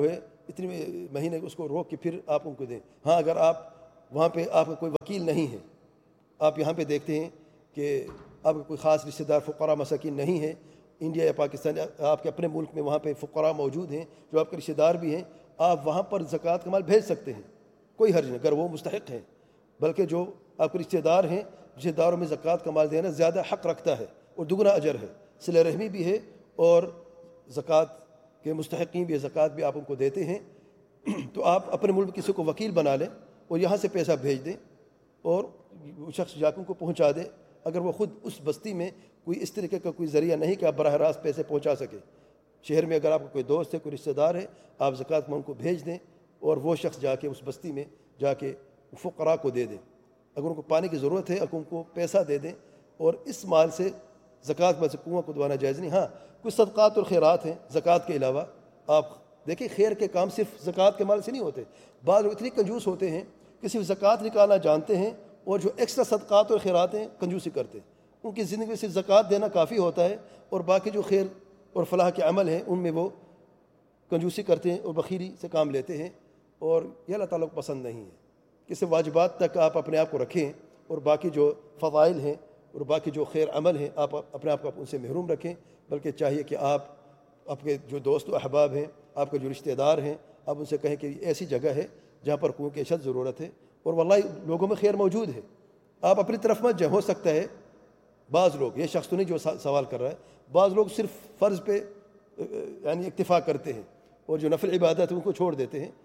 اتنے مہینے اس کو روک کے پھر آپ ان کو دیں. ہاں اگر آپ وہاں پہ آپ کا کوئی وکیل نہیں ہے, آپ یہاں پہ دیکھتے ہیں کہ آپ کا کوئی خاص رشتہ دار فقراء مساکین نہیں ہے انڈیا یا پاکستان, آپ کے اپنے ملک میں وہاں پہ فقراء موجود ہیں جو آپ کے رشتہ دار بھی ہیں, آپ وہاں پر زکوٰۃ کا مال بھیج سکتے ہیں, کوئی حرج نہیں اگر وہ مستحق ہیں. بلکہ جو آپ کے رشتہ دار ہیں, رشتہ داروں میں زکوٰۃ کا مال دینا زیادہ حق رکھتا ہے اور دگنا اجر ہے, صلہ رحمی بھی ہے اور زکوٰۃ کے مستحقین بھی, زکوٰۃ بھی آپ ان کو دیتے ہیں. تو آپ اپنے ملک کسی کو وکیل بنا لیں اور یہاں سے پیسہ بھیج دیں اور وہ شخص جا کے ان کو پہنچا دے. اگر وہ خود اس بستی میں کوئی اس طریقے کا کوئی ذریعہ نہیں کہ آپ براہ راست پیسے پہنچا سکے, شہر میں اگر آپ کا کوئی دوست ہے, کوئی رشتہ دار ہے, آپ زکوٰۃ میں ان کو بھیج دیں اور وہ شخص جا کے اس بستی میں جا کے فقراء کو دے دیں. اگر ان کو پانی کی ضرورت ہے اگر ان کو پیسہ دے دیں اور اس مال سے زکوٰۃ میں سے کنواں کھدوانا جائز نہیں. ہاں کچھ صدقات اور خیرات ہیں زکوٰۃ کے علاوہ. آپ دیکھیں خیر کے کام صرف زکوٰۃ کے مال سے نہیں ہوتے. بعض لوگ اتنی کنجوس ہوتے ہیں کہ صرف زکوٰۃ نکالنا جانتے ہیں اور جو ایکسٹرا صدقات اور خیرات ہیں کنجوسی کرتے ہیں. ان کی زندگی میں صرف زکوٰۃ دینا کافی ہوتا ہے اور باقی جو خیر اور فلاح کے عمل ہیں ان میں وہ کنجوسی کرتے ہیں اور بخیلی سے کام لیتے ہیں, اور یہ اللہ تعالیٰ کو پسند نہیں ہے. کسی واجبات تک آپ اپنے آپ کو رکھیں اور باقی جو فضائل ہیں اور باقی جو خیر عمل ہیں آپ اپنے آپ کو ان سے محروم رکھیں. بلکہ چاہیے کہ آپ کے جو دوست و احباب ہیں, آپ کے جو رشتہ دار ہیں, آپ ان سے کہیں کہ ایسی جگہ ہے جہاں پر کنویں کی اشد ضرورت ہے اور واللہ لوگوں میں خیر موجود ہے. آپ اپنی طرف مت ہو سکتا ہے بعض لوگ, یہ شخص تو نہیں جو سوال کر رہا ہے, بعض لوگ صرف فرض پہ یعنی اکتفا کرتے ہیں اور جو نفل عبادت ہے ان کو چھوڑ دیتے ہیں.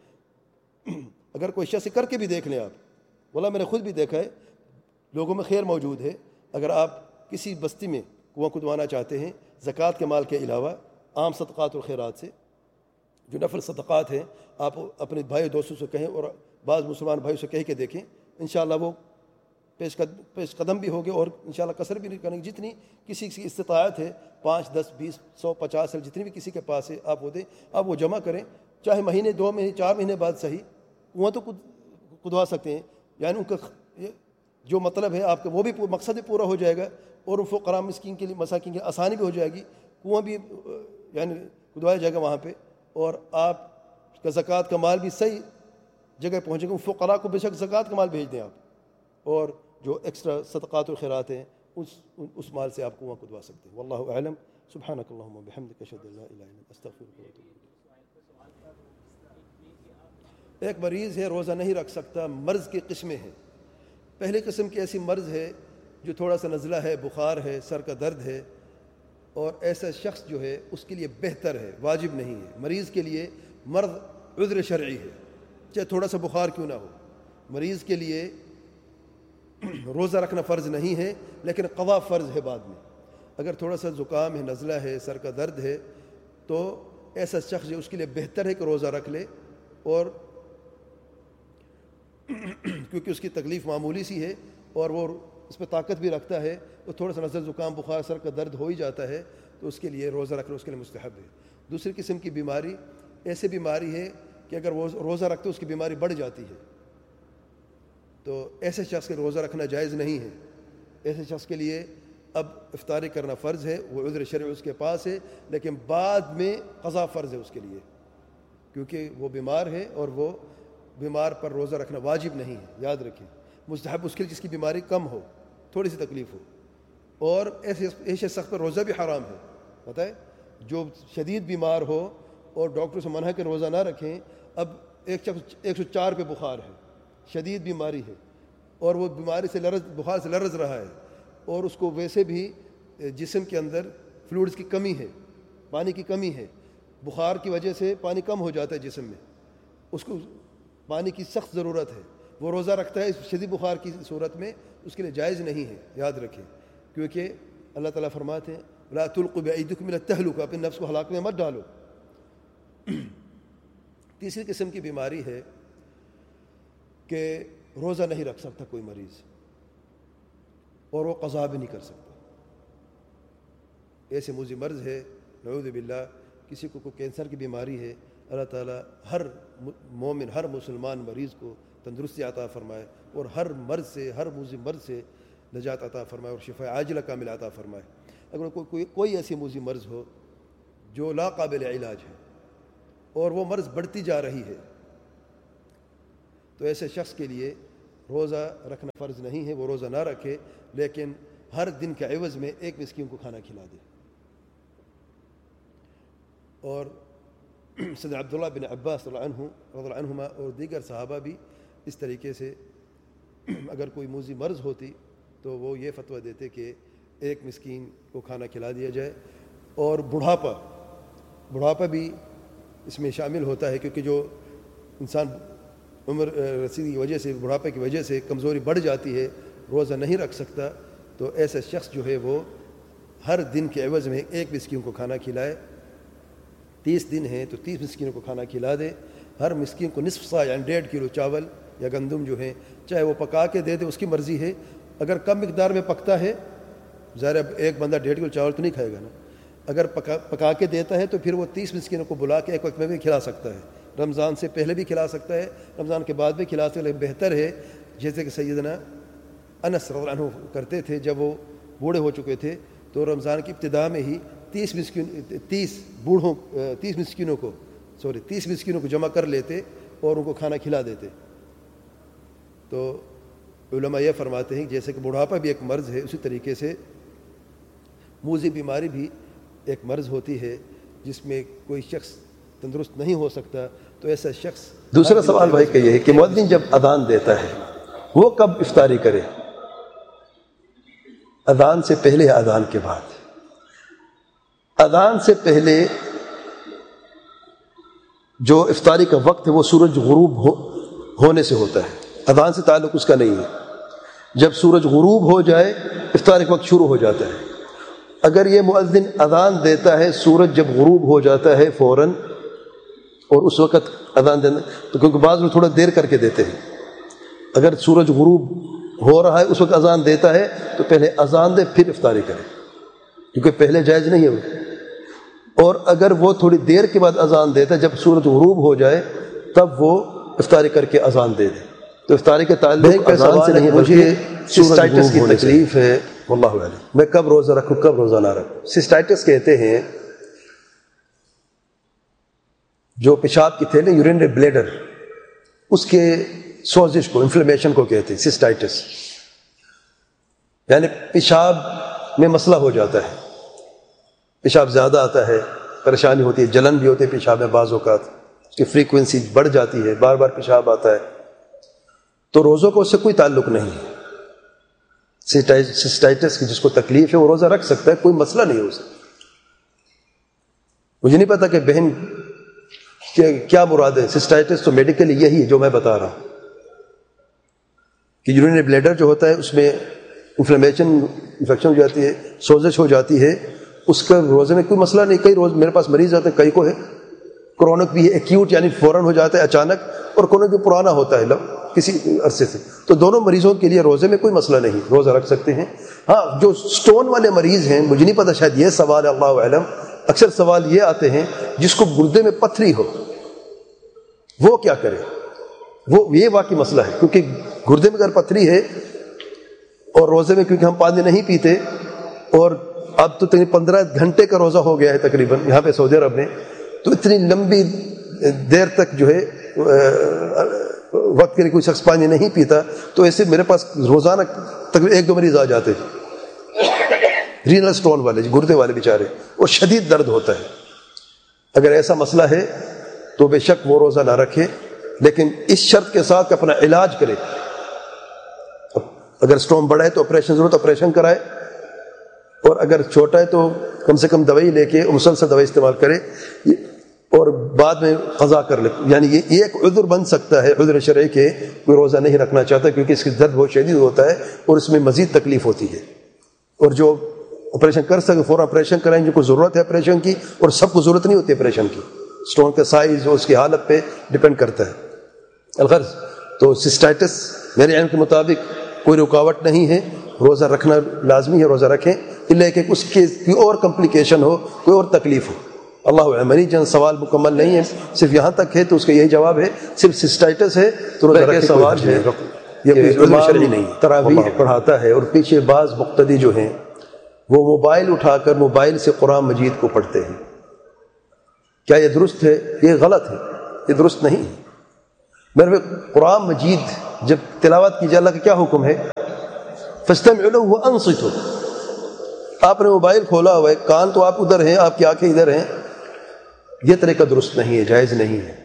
اگر کوئی شخص کر کے بھی دیکھ لیں آپ, واللہ میں نے خود بھی دیکھا ہے لوگوں میں خیر موجود ہے. اگر آپ کسی بستی میں کنواں کھدوانا چاہتے ہیں زکوٰۃ کے مال کے علاوہ عام صدقات اور خیرات سے, جو نفل صدقات ہیں, آپ اپنے بھائی دوستوں سے کہیں اور بعض مسلمان بھائیوں سے کہہ کے دیکھیں, انشاءاللہ وہ پیش قدم بھی ہوگے اور انشاءاللہ کثر بھی نہیں کریں گے. جتنی کسی کی استطاعت ہے 5 10 20 100 50 جتنی بھی کسی کے پاس ہے آپ وہ دیں, آپ وہ جمع کریں, چاہے مہینے 2 مہینے 4 مہینے بعد صحیح, کنواں تو کھدوا سکتے ہیں. یعنی ان کا جو مطلب ہے آپ کا وہ بھی مقصد بھی پورا ہو جائے گا اور ان فقراء مسکین کے لیے مساکین کے لیے آسانی بھی ہو جائے گی. کنواں بھی یعنی کھدوایا جائے گا وہاں پہ اور آپ کا زکوٰۃ کا مال بھی صحیح جگہ پہنچے گا. فقراء کو بے شک زکوٰۃ کا مال بھیج دیں آپ, اور جو ایکسٹرا صدقات و خیرات ہیں اس مال سے آپ کنواں کھدوا سکتے ہیں. واللہ اعلم. سبحانک اللہم و بحمدک اشہد ان لا الہ الا انت استغفرک و اتوب الیک. ایک مریض ہے روزہ نہیں رکھ سکتا, مرض کی قسمیں ہیں. پہلی قسم کی ایسی مرض ہے جو تھوڑا سا نزلہ ہے, بخار ہے, سر کا درد ہے, اور ایسا شخص جو ہے اس کے لیے بہتر ہے, واجب نہیں ہے. مریض کے لیے مرض عذر شرعی ہے, چاہے تھوڑا سا بخار کیوں نہ ہو. مریض کے لیے روزہ رکھنا فرض نہیں ہے لیکن قضا فرض ہے بعد میں. اگر تھوڑا سا زکام ہے, نزلہ ہے, سر کا درد ہے, تو ایسا شخص جو اس کے لیے بہتر ہے کہ روزہ رکھ لے, اور کیونکہ اس کی تکلیف معمولی سی ہے اور وہ اس پہ طاقت بھی رکھتا ہے, تو تھوڑا سا نزلہ زکام بخار سر کا درد ہو ہی جاتا ہے, تو اس کے لیے روزہ رکھنا اس کے لیے مستحب ہے. دوسری قسم کی بیماری ایسی بیماری ہے کہ اگر وہ روزہ رکھتے اس کی بیماری بڑھ جاتی ہے, تو ایسے شخص کے روزہ رکھنا جائز نہیں ہے. ایسے شخص کے لیے اب افطاری کرنا فرض ہے, وہ عذر شرعی اس کے پاس ہے, لیکن بعد میں قضا فرض ہے اس کے لیے, کیونکہ وہ بیمار ہے اور وہ بیمار پر روزہ رکھنا واجب نہیں ہے. یاد رکھیں, مستحب اس کے لیے جس کی بیماری کم ہو, تھوڑی سی تکلیف ہو. اور ایسے شخص پر روزہ بھی حرام ہے. پتہ ہے, جو شدید بیمار ہو اور ڈاکٹر سے منع کہ روزہ نہ رکھیں. اب ایک شخص 104 پہ بخار ہے, شدید بیماری ہے, اور وہ بیماری سے بخار سے لرز رہا ہے, اور اس کو ویسے بھی جسم کے اندر فلوئڈز کی کمی ہے, پانی کی کمی ہے, بخار کی وجہ سے پانی کم ہو جاتا ہے جسم میں, اس کو پانی کی سخت ضرورت ہے. وہ روزہ رکھتا ہے اس شدید بخار کی صورت میں, اس کے لیے جائز نہیں ہے. یاد رکھیں, کیونکہ اللہ تعالیٰ فرماتے ہیں لا تلقوا بأيديكم إلى التهلكة, اپنے نفس کو ہلاک میں مت ڈالو. تیسری قسم کی بیماری ہے کہ روزہ نہیں رکھ سکتا کوئی مریض اور وہ قضا بھی نہیں کر سکتا. ایسے موذی مرض ہے, نعوذ باللہ. کسی کو کوئی کینسر کی بیماری ہے, اللہ تعالیٰ ہر مومن ہر مسلمان مریض کو تندرستی عطا فرمائے اور ہر مرض سے, ہر موذی مرض سے نجات عطا فرمائے اور شفاء عاجلہ کامل عطا فرمائے. اگر کوئی ایسی موذی مرض ہو جو لا قابل علاج ہے, اور وہ مرض بڑھتی جا رہی ہے، تو ایسے شخص کے لیے روزہ رکھنا فرض نہیں ہے، وہ روزہ نہ رکھے، لیکن ہر دن کے عوض میں ایک مسکین کو کھانا کھلا دے۔ اور سیدنا عبداللہ بن عباس رضی اللہ عنہما اور دیگر صحابہ بھی اس طریقے سے اگر کوئی موذی مرض ہوتی تو وہ یہ فتویٰ دیتے کہ ایک مسکین کو کھانا کھلا دیا جائے۔ اور بڑھاپا بھی اس میں شامل ہوتا ہے، کیونکہ جو انسان عمر رسیدگی کی وجہ سے، بڑھاپے کی وجہ سے کمزوری بڑھ جاتی ہے، روزہ نہیں رکھ سکتا، تو ایسا شخص جو ہے وہ ہر دن کے عوض میں ایک مسکین کو کھانا کھلائے۔ 30 دن ہیں تو 30 مسکینوں کو کھانا کھلا دے، ہر مسکین کو نصف سا یعنی 1.5 کلو چاول یا گندم جو ہیں، چاہے وہ پکا کے دے دے، اس کی مرضی ہے۔ اگر کم مقدار میں پکتا ہے، ظاہر اب ایک بندہ 1.5 کلو چاول تو نہیں کھائے گا نا، اگر پکا کے دیتا ہے تو پھر وہ 30 مسکینوں کو بلا کے ایک وقت میں بھی کھلا سکتا ہے، رمضان سے پہلے بھی کھلا سکتا ہے، رمضان کے بعد بھی کھلا سکتا ہے، لیکن بہتر ہے جیسے کہ سیدنا انس رضی اللہ عنہ کرتے تھے، جب وہ بوڑھے ہو چکے تھے تو رمضان کی ابتدا میں ہی 30 مسکینوں کو جمع کر لیتے اور ان کو کھانا کھلا دیتے۔ تو علماء یہ فرماتے ہیں جیسے کہ بڑھاپا بھی ایک مرض ہے، اسی طریقے سے موذی بیماری بھی ایک مرض ہوتی ہے جس میں کوئی شخص تندرست نہیں ہو سکتا، تو ایسا شخص۔ دوسرا سوال بھائی کا یہ ہے کہ مؤذن جب اذان دیتا ہے وہ کب افطاری کرے؟ اذان سے پہلے یا اذان کے بعد؟ اذان سے پہلے جو افطاری کا وقت ہے وہ سورج غروب ہونے سے ہوتا ہے، اذان سے تعلق اس کا نہیں ہے۔ جب سورج غروب ہو جائے افطاری کا وقت شروع ہو جاتا ہے۔ اگر یہ مؤذن اذان دیتا ہے سورج جب غروب ہو جاتا ہے فوراً، اور اس وقت اذان دینا، تو کیونکہ بعض لوگ تھوڑا دیر کر کے دیتے ہیں، اگر سورج غروب ہو رہا ہے اس وقت اذان دیتا ہے تو پہلے اذان دے پھر افطاری کرے، کیونکہ پہلے جائز نہیں ہے وہ۔ اور اگر وہ تھوڑی دیر کے بعد اذان دیتا ہے جب سورج غروب ہو جائے تب وہ افطاری کر کے اذان دے دے، تو افطاری کے تعلق اذان سے نہیں، مجھے سسٹائٹس کی تکلیف ہے، واللہ اعلم، میں کب روزہ رکھوں کب روزہ نہ رکھوں۔ سسٹائٹس کہتے ہیں جو پیشاب کی تھیلی، یورینری بلیڈر، اس کے سوزش کو، انفلیمیشن کو کہتے ہیں سسٹائٹس، یعنی پیشاب میں مسئلہ ہو جاتا ہے، پیشاب زیادہ آتا ہے، پریشانی ہوتی ہے، جلن بھی ہوتی ہے پیشاب میں، بعض اوقات اس کی فریکوینسی بڑھ جاتی ہے، بار بار پیشاب آتا ہے، تو روزوں کو اس سے کوئی تعلق نہیں ہے۔ سسٹائٹس کی جس کو تکلیف ہے وہ روزہ رکھ سکتا ہے، کوئی مسئلہ نہیں ہے اسے۔ مجھے نہیں پتا کہ بہن کیا مراد ہے، سسٹائٹس تو میڈیکلی یہی ہے جو میں بتا رہا ہوں کہ یورینری بلیڈر جو ہوتا ہے اس میں انفلیمیشن، انفیکشن ہو جاتی ہے، سوزش ہو جاتی ہے، اس کا روزے میں کوئی مسئلہ نہیں۔ کئی روز میرے پاس مریض آتے ہیں، کئی کو ہے کرونک بھی ہے، ایکیوٹ یعنی فوراً ہو جاتا ہے اچانک، اور کرونک بھی پرانا ہوتا ہے کسی عرصے سے، تو دونوں مریضوں کے لیے روزے میں کوئی مسئلہ نہیں، روزہ رکھ سکتے ہیں۔ ہاں جو سٹون والے مریض ہیں، مجھے نہیں پتا، شاید یہ سوال ہے، اللہ اعلم، اکثر سوال یہ آتے ہیں جس کو گردے میں پتھری ہو وہ کیا کرے، وہ یہ واقعی مسئلہ ہے، کیونکہ گردے میں اگر پتھری ہے اور روزے میں کیونکہ ہم پانی نہیں پیتے، اور اب تو تقریباً 15 گھنٹے کا روزہ ہو گیا ہے تقریباً یہاں پہ سعودی عرب میں، تو اتنی لمبی دیر تک جو ہے وقت کے لیے کوئی شخص پانی نہیں پیتا، تو ایسے میرے پاس روزانہ تقریباً 1-2 مریض آ جاتے ہیں، رینل سٹون والے، گردے والے بیچارے، اور شدید درد ہوتا ہے۔ اگر ایسا مسئلہ ہے تو بے شک وہ روزہ نہ رکھے، لیکن اس شرط کے ساتھ کہ اپنا علاج کرے، اگر سٹون بڑا ہے تو آپریشن ضرورت آپریشن کرائے، اور اگر چھوٹا ہے تو کم سے کم دوائی لے کے مسلسل دوائی استعمال کرے، اور بعد میں قضا کر لے، یعنی یہ ایک عذر بن سکتا ہے، عذر شرعی کے کوئی روزہ نہیں رکھنا چاہتا کیونکہ اس کی درد بہت شدید ہوتا ہے اور اس میں مزید تکلیف ہوتی ہے، اور جو آپریشن کر سکے فوراً آپریشن کرائیں، جو کو ضرورت ہے آپریشن کی، اور سب کو ضرورت نہیں ہوتی آپریشن کی، سٹون کا سائز اور اس کی حالت پہ ڈپینڈ کرتا ہے۔ الغرض تو سسٹائٹس میرے علم کے مطابق کوئی رکاوٹ نہیں ہے، روزہ رکھنا لازمی ہے، روزہ رکھیں، اللہ کہ اس کے کوئی اور کمپلیکیشن ہو، کوئی اور تکلیف ہو، اللہ عمری جن سوال مکمل نہیں ہے، صرف یہاں تک ہے تو اس کا یہی جواب ہے، صرف سسٹائٹس ہے تو روزہ رکھے، سوال ہے یہ کوئی عذر شرعی نہیں۔ تراویح پڑھاتا ہے اور پیچھے بعض مقتدی جو ہیں وہ موبائل اٹھا کر موبائل سے قرآن مجید کو پڑھتے ہیں، کیا یہ درست ہے؟ یہ غلط ہے، یہ درست نہیں ہے۔ میرے قرآن مجید جب تلاوت کی جائے اللہ کا کیا حکم ہے؟ فاستمعوا له وانصتوا۔ آپ نے موبائل کھولا ہوا ہے، کان تو آپ ادھر ہیں، آپ کی آنکھیں ادھر ہیں، یہ طریقہ درست نہیں ہے، جائز نہیں ہے۔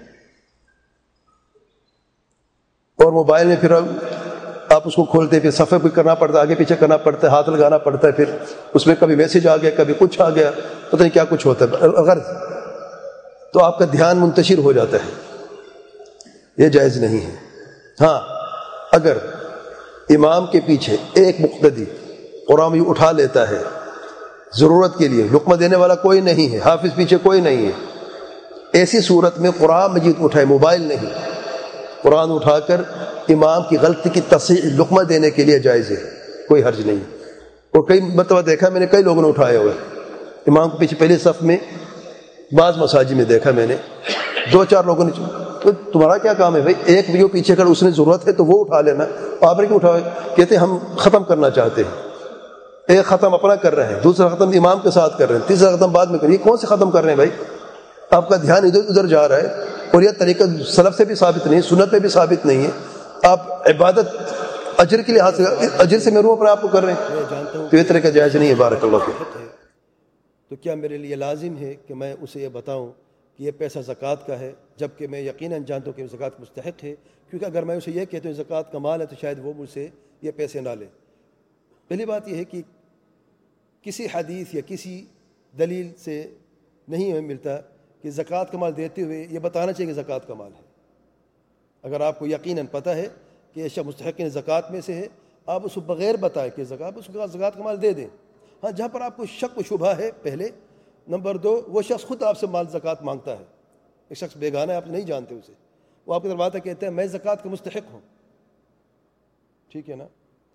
اور موبائل میں پھر آپ اس کو کھولتے پھر صفحے پہ کرنا پڑتا ہے، آگے پیچھے کرنا پڑتا ہے، ہاتھ لگانا پڑتا ہے، پھر اس میں کبھی میسج آ گیا، کبھی کچھ آ گیا، پتہ نہیں کیا کچھ ہوتا ہے، اگر تو آپ کا دھیان منتشر ہو جاتا ہے، یہ جائز نہیں ہے۔ ہاں اگر امام کے پیچھے ایک مقتدی قرآن یوں اٹھا لیتا ہے ضرورت کے لیے، لقمہ دینے والا کوئی نہیں ہے، حافظ پیچھے کوئی نہیں ہے، ایسی صورت میں قرآن مجید اٹھائے، موبائل نہیں، قرآن اٹھا کر امام کی غلطی کی تصحیح لقمہ دینے کے لیے جائز ہے، کوئی حرج نہیں۔ اور کئی مرتبہ دیکھا میں نے، کئی لوگوں نے اٹھائے ہوئے امام کے پیچھے پہلے صف میں، بعض مساجد میں دیکھا میں نے 2-4 لوگوں نے، تو تمہارا کیا کام ہے بھائی؟ ایک ویڈیو پیچھے کر، اس نے ضرورت ہے تو وہ اٹھا لینا، آپ نے کیوں اٹھا؟ کہتے ہم ختم کرنا چاہتے ہیں، ایک ختم اپنا کر رہے ہیں، دوسرا ختم امام کے ساتھ کر رہے ہیں، تیسرا ختم بعد میں کر رہے ہیں، کون سے ختم کر رہے ہیں بھائی؟ آپ کا دھیان ادھر ادھر جا رہا ہے، اور یہ طریقہ سلف سے بھی ثابت نہیں، سنت میں بھی ثابت نہیں ہے۔ آپ عبادت اجر کے لحاظ سے، اجر سے محروم اپنے آپ کو کر رہے ہیں، تو یہ طریقہ جائز نہیں ہے۔ بارک اللہ فیک۔ تو کیا میرے لیے لازم ہے کہ میں اسے یہ بتاؤں کہ یہ پیسہ زکوٰۃ کا ہے، جبکہ میں یقیناً جانتا ہوں کہ زکوٰۃ کا مستحق ہے؟ کیونکہ اگر میں اسے یہ کہتا ہوں زکوٰۃ کا مال ہے تو شاید وہ مجھ سے یہ پیسے نہ لے۔ پہلی بات یہ ہے کہ کسی حدیث یا کسی دلیل سے نہیں ہمیں ملتا کہ زکوٰۃ کا مال دیتے ہوئے یہ بتانا چاہیے کہ زکوٰۃ کا مال ہے۔ اگر آپ کو یقیناً پتہ ہے کہ یہ شخص مستحقین زکوٰۃ میں سے ہے، آپ اس کو بغیر بتائے کہ زکوٰۃ کا مال دے دیں۔ ہاں جہاں پر آپ کو شک و شبہ ہے، پہلے نمبر 2، وہ شخص خود آپ سے مال زکوٰۃ مانگتا ہے، ایک شخص بیگانہ ہے، آپ نہیں جانتے اسے، وہ آپ کے طرف آتا کہتا ہے میں زکوٰۃ کا مستحق ہوں، ٹھیک ہے نا؟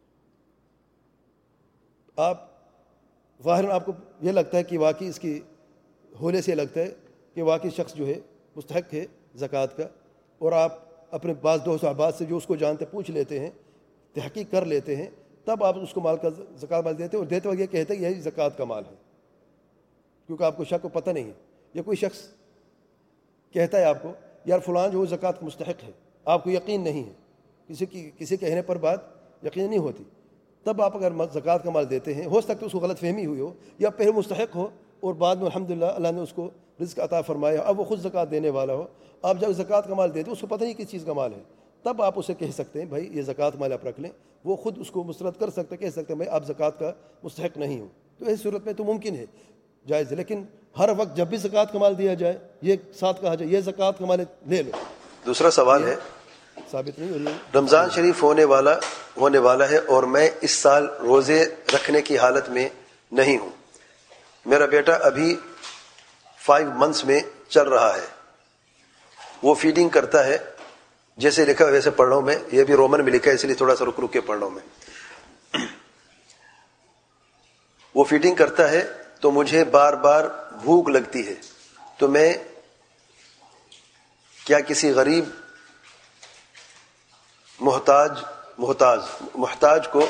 آپ ظاہراً آپ کو یہ لگتا ہے کہ واقعی اس کی ہولے سے لگتا ہے کہ واقعی شخص جو ہے مستحق ہے زکوٰۃ کا، اور آپ اپنے بعض دوست احباب سے جو اس کو جانتے پوچھ لیتے ہیں، تحقیق کر لیتے ہیں، تب آپ اس کو مال کا زکوٰۃ مال دیتے ہیں، اور دیتے وقت یہ کہتے ہیں یہی زکوٰۃ کا مال ہے، کیونکہ آپ کو شک کو پتہ نہیں ہے۔ یا کوئی شخص کہتا ہے آپ کو یار فلان جو زکوٰۃ کا مستحق ہے، آپ کو یقین نہیں ہے، کسی کہنے پر بات یقین نہیں ہوتی، تب آپ اگر زکوٰۃ کا مال دیتے ہیں، ہو سکتا ہے اس کو غلط فہمی ہوئی ہو، یا پہلے مستحق ہو اور بعد میں الحمدللہ اللہ نے اس کو رزق عطا فرمایا، اب وہ خود زکوٰۃ دینے والا ہو، آپ جب زکوٰۃ کا مال دیتے ہیں اس کو پتہ نہیں کس چیز کا مال ہے، تب آپ اسے کہہ سکتے ہیں بھائی یہ زکوٰۃ مال آپ رکھ لیں، وہ خود اس کو مسترد کر سکتے، کہہ سکتے ہیں بھائی آپ زکوٰۃ کا مستحق نہیں ہو۔ تو اس صورت میں تو ممکن ہے، جائز ہے، لیکن ہر وقت جب بھی زکوٰۃ کا مال دیا جائے یہ ساتھ کہا جائے یہ زکوٰۃ کا مال لے لو۔ دوسرا سوال ہے، ثابت نہیں ہو رہی ہے۔ رمضان شریف ہونے والا ہے اور میں اس سال روزے رکھنے کی حالت میں نہیں ہوں، میرا بیٹا ابھی 5 months میں چل رہا ہے، وہ فیڈنگ کرتا ہے، جیسے لکھا ویسے پڑھ رہا ہوں میں، یہ بھی رومن میں لکھا ہے اس لیے تھوڑا سا رک کے پڑھ رہا ہوں میں۔ وہ فیڈنگ کرتا ہے تو مجھے بار بار بھوک لگتی ہے، تو میں کیا کسی غریب محتاج کو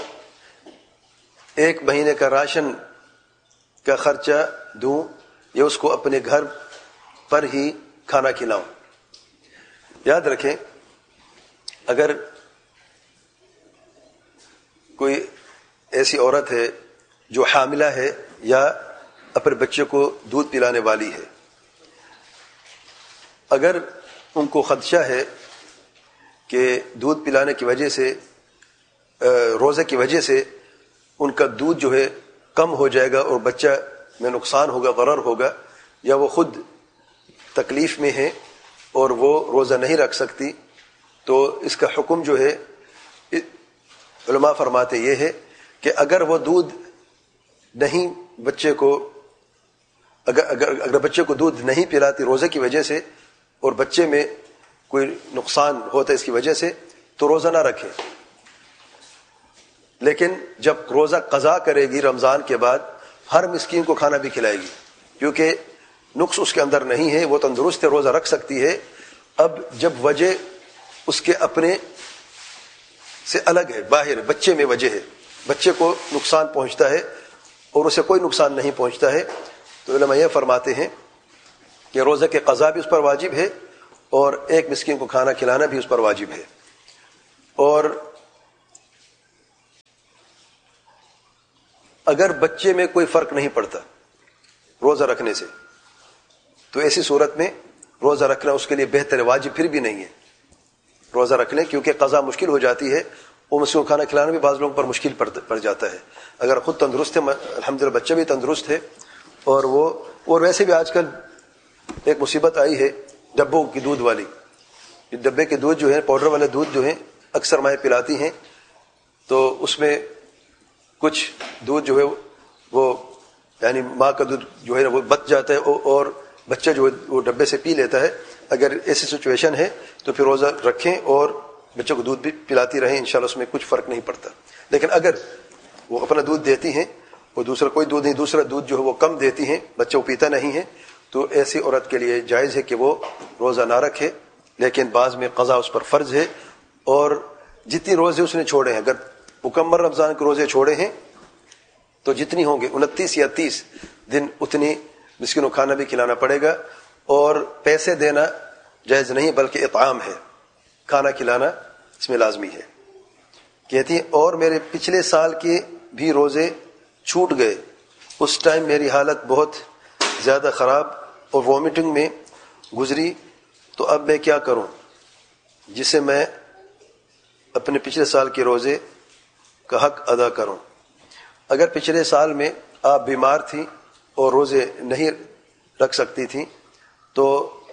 1 مہینے کا راشن کا خرچہ دوں یا اس کو اپنے گھر پر ہی کھانا کھلاؤں؟ یاد رکھیں، اگر کوئی ایسی عورت ہے جو حاملہ ہے یا اپنے بچے کو دودھ پلانے والی ہے، اگر ان کو خدشہ ہے کہ دودھ پلانے کی وجہ سے، روزے کی وجہ سے ان کا دودھ جو ہے کم ہو جائے گا اور بچہ میں نقصان ہوگا، ضرر ہوگا، یا وہ خود تکلیف میں ہے اور وہ روزہ نہیں رکھ سکتی، تو اس کا حکم جو ہے علماء فرماتے یہ ہے کہ اگر وہ دودھ نہیں اگر بچے کو دودھ نہیں پلاتی روزے کی وجہ سے اور بچے میں کوئی نقصان ہوتا ہے اس کی وجہ سے، تو روزہ نہ رکھے، لیکن جب روزہ قضا کرے گی رمضان کے بعد ہر مسکین کو کھانا بھی کھلائے گی، کیونکہ نقص اس کے اندر نہیں ہے، وہ تندرست ہے، روزہ رکھ سکتی ہے۔ اب جب وجہ اس کے اپنے سے الگ ہے، باہر بچے میں وجہ ہے، بچے کو نقصان پہنچتا ہے اور اسے کوئی نقصان نہیں پہنچتا ہے، تو علماء یہ فرماتے ہیں کہ روزے کے قضا بھی اس پر واجب ہے اور ایک مسکین کو کھانا کھلانا بھی اس پر واجب ہے. اور اگر بچے میں کوئی فرق نہیں پڑتا روزہ رکھنے سے تو ایسی صورت میں روزہ رکھنا اس کے لیے بہتر ہے، واجب پھر بھی نہیں ہے. روزہ رکھ لیں کیونکہ قضا مشکل ہو جاتی ہے، وہ مسکین کو کھانا کھلانا بھی بعض لوگوں پر مشکل پڑ جاتا ہے. اگر خود تندرست ہے، الحمدللہ بچہ بھی تندرست ہے، اور ویسے بھی آج کل ایک مصیبت آئی ہے ڈبوں کی دودھ والی. ڈبے کے دودھ جو ہے، پاؤڈر والے دودھ جو ہیں اکثر مائیں پلاتی ہیں، تو اس میں کچھ دودھ جو ہے وہ یعنی ماں کا دودھ جو ہے وہ بچ جاتا ہے اور بچہ جو ہے وہ ڈبے سے پی لیتا ہے. اگر ایسی سچویشن ہے تو پھر روزہ رکھیں اور بچوں کو دودھ بھی پلاتی رہیں، انشاءاللہ اس میں کچھ فرق نہیں پڑتا. لیکن اگر وہ اپنا دودھ دیتی ہیں اور دوسرا کوئی دودھ نہیں، دوسرا دودھ جو ہے وہ کم دیتی ہیں، بچہ وہ پیتا نہیں ہے، تو ایسی عورت کے لیے جائز ہے کہ وہ روزہ نہ رکھے. لیکن بعض میں قضا اس پر فرض ہے، اور جتنی روزے اس نے چھوڑے ہیں، اگر مکمل رمضان کے روزے چھوڑے ہیں تو جتنی ہوں گے 29 یا 30 دن اتنی مسکینوں کو کھانا بھی کھلانا پڑے گا. اور پیسے دینا جائز نہیں بلکہ اطعام ہے، کھانا کھلانا اس میں لازمی ہے. کہتی ہیں اور میرے پچھلے سال کے بھی روزے چھوٹ گئے، اس ٹائم میری حالت بہت زیادہ خراب اور وومٹنگ میں گزری، تو اب میں کیا کروں جسے میں اپنے پچھلے سال کے روزے کا حق ادا کروں؟ اگر پچھلے سال میں آپ بیمار تھی اور روزے نہیں رکھ سکتی تھیں تو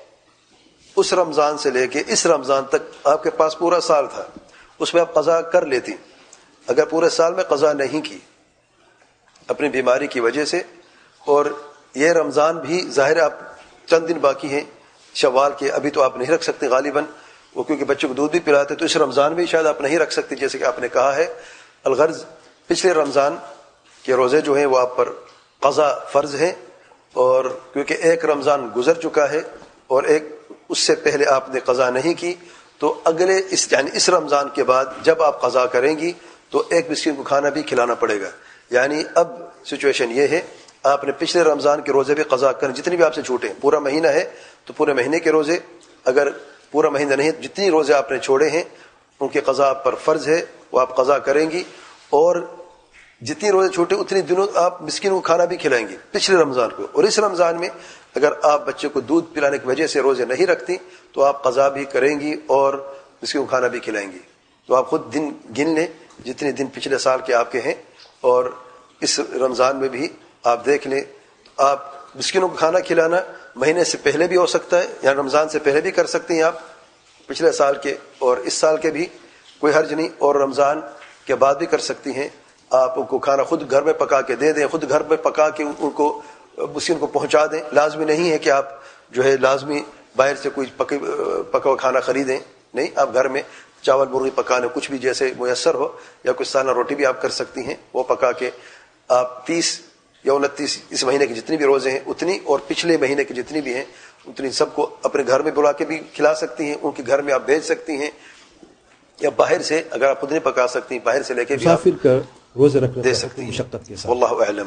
اس رمضان سے لے کے اس رمضان تک آپ کے پاس پورا سال تھا، اس میں آپ قضا کر لیتی. اگر پورے سال میں قضا نہیں کی اپنی بیماری کی وجہ سے، اور یہ رمضان بھی ظاہر ہے آپ چند دن باقی ہیں شوال کے، ابھی تو آپ نہیں رکھ سکتے غالباً، وہ کیونکہ بچوں کو دودھ بھی پلاتے تو اس رمضان میں شاید آپ نہیں رکھ سکتے جیسے کہ آپ نے کہا ہے. الغرض پچھلے رمضان کے روزے جو ہیں وہ آپ پر قضا فرض ہیں، اور کیونکہ ایک رمضان گزر چکا ہے اور ایک اس سے پہلے آپ نے قضا نہیں کی، تو اگلے یعنی اس رمضان کے بعد جب آپ قضا کریں گی تو ایک مسکین کو کھانا بھی کھلانا پڑے گا. یعنی اب سچویشن یہ ہے آپ نے پچھلے رمضان کے روزے بھی قضا کریں، جتنی بھی آپ سے چھوٹے، پورا مہینہ ہے تو پورے مہینے کے روزے، اگر پورا مہینہ نہیں جتنی روزے آپ نے چھوڑے ہیں ان کے قضا آپ پر فرض ہے، وہ آپ قضا کریں گی. اور جتنی روزے چھوٹے اتنی دنوں آپ مسکین کو کھانا بھی کھلائیں گی پچھلے رمضان کو. اور اس رمضان میں اگر آپ بچے کو دودھ پلانے کی وجہ سے روزے نہیں رکھتی تو آپ قضا بھی کریں گی اور مسکین کو کھانا بھی کھلائیں گی. تو آپ خود دن گن لیں جتنے دن پچھلے سال کے آپ کے ہیں، اور اس رمضان میں بھی آپ دیکھ لیں. آپ مسکینوں کو کھانا کھلانا مہینے سے پہلے بھی ہو سکتا ہے، یا رمضان سے پہلے بھی کر سکتے ہیں آپ پچھلے سال کے، اور اس سال کے بھی کوئی حرج نہیں، اور رمضان کے بعد بھی کر سکتی ہیں. آپ ان کو کھانا خود گھر میں پکا کے دے دیں، خود گھر میں پکا کے ان کو مسکین کو پہنچا دیں. لازمی نہیں ہے کہ آپ جو ہے لازمی باہر سے کوئی پکا ہوا کھانا خریدیں، نہیں، آپ گھر میں چاول مرغی پکانے کچھ بھی جیسے میسر ہو، یا کچھ سالہ روٹی بھی آپ کر سکتی ہیں، وہ پکا کے آپ 30 یا 29 اس مہینے کے جتنی بھی روزے ہیں اتنی، اور پچھلے مہینے کے جتنی بھی ہیں اتنی سب کو اپنے گھر میں بلا کے بھی کھلا سکتی ہیں، ان کے گھر میں آپ بھیج سکتی ہیں، یا باہر سے اگر آپ خود نہیں پکا سکتی باہر سے لے کے بھی آپ مسافر کا روزہ رکھنا دے سکتی ہیں مشقت کے ساتھ. واللہ اعلم.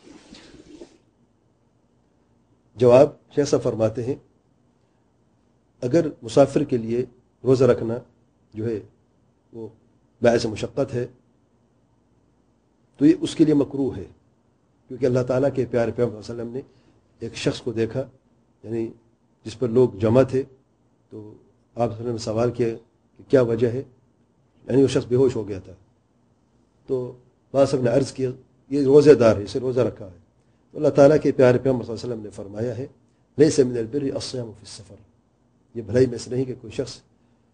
جواب شیخ صاحب فرماتے ہیں اگر مسافر کے لیے روزہ رکھنا جو ہے وہ باعث مشقت ہے تو یہ اس کے لیے مکروہ ہے، کیونکہ اللہ تعالیٰ کے پیارے پیغمبر صلی اللہ علیہ وسلم نے ایک شخص کو دیکھا، یعنی جس پر لوگ جمع تھے، تو آپ صلی اللہ علیہ وسلم نے سوال کیا کہ کیا وجہ ہے، یعنی وہ شخص بے ہوش ہو گیا تھا. تو بعض صاحب نے عرض کیا یہ روزہ دار ہے، اسے روزہ رکھا ہے. تو اللہ تعالیٰ کے پیارے پیغمبر صلی اللہ علیہ وسلم نے فرمایا ہے لیس من البر الصيام فی السفر، یہ بھلائی میں سے نہیں کہ کوئی شخص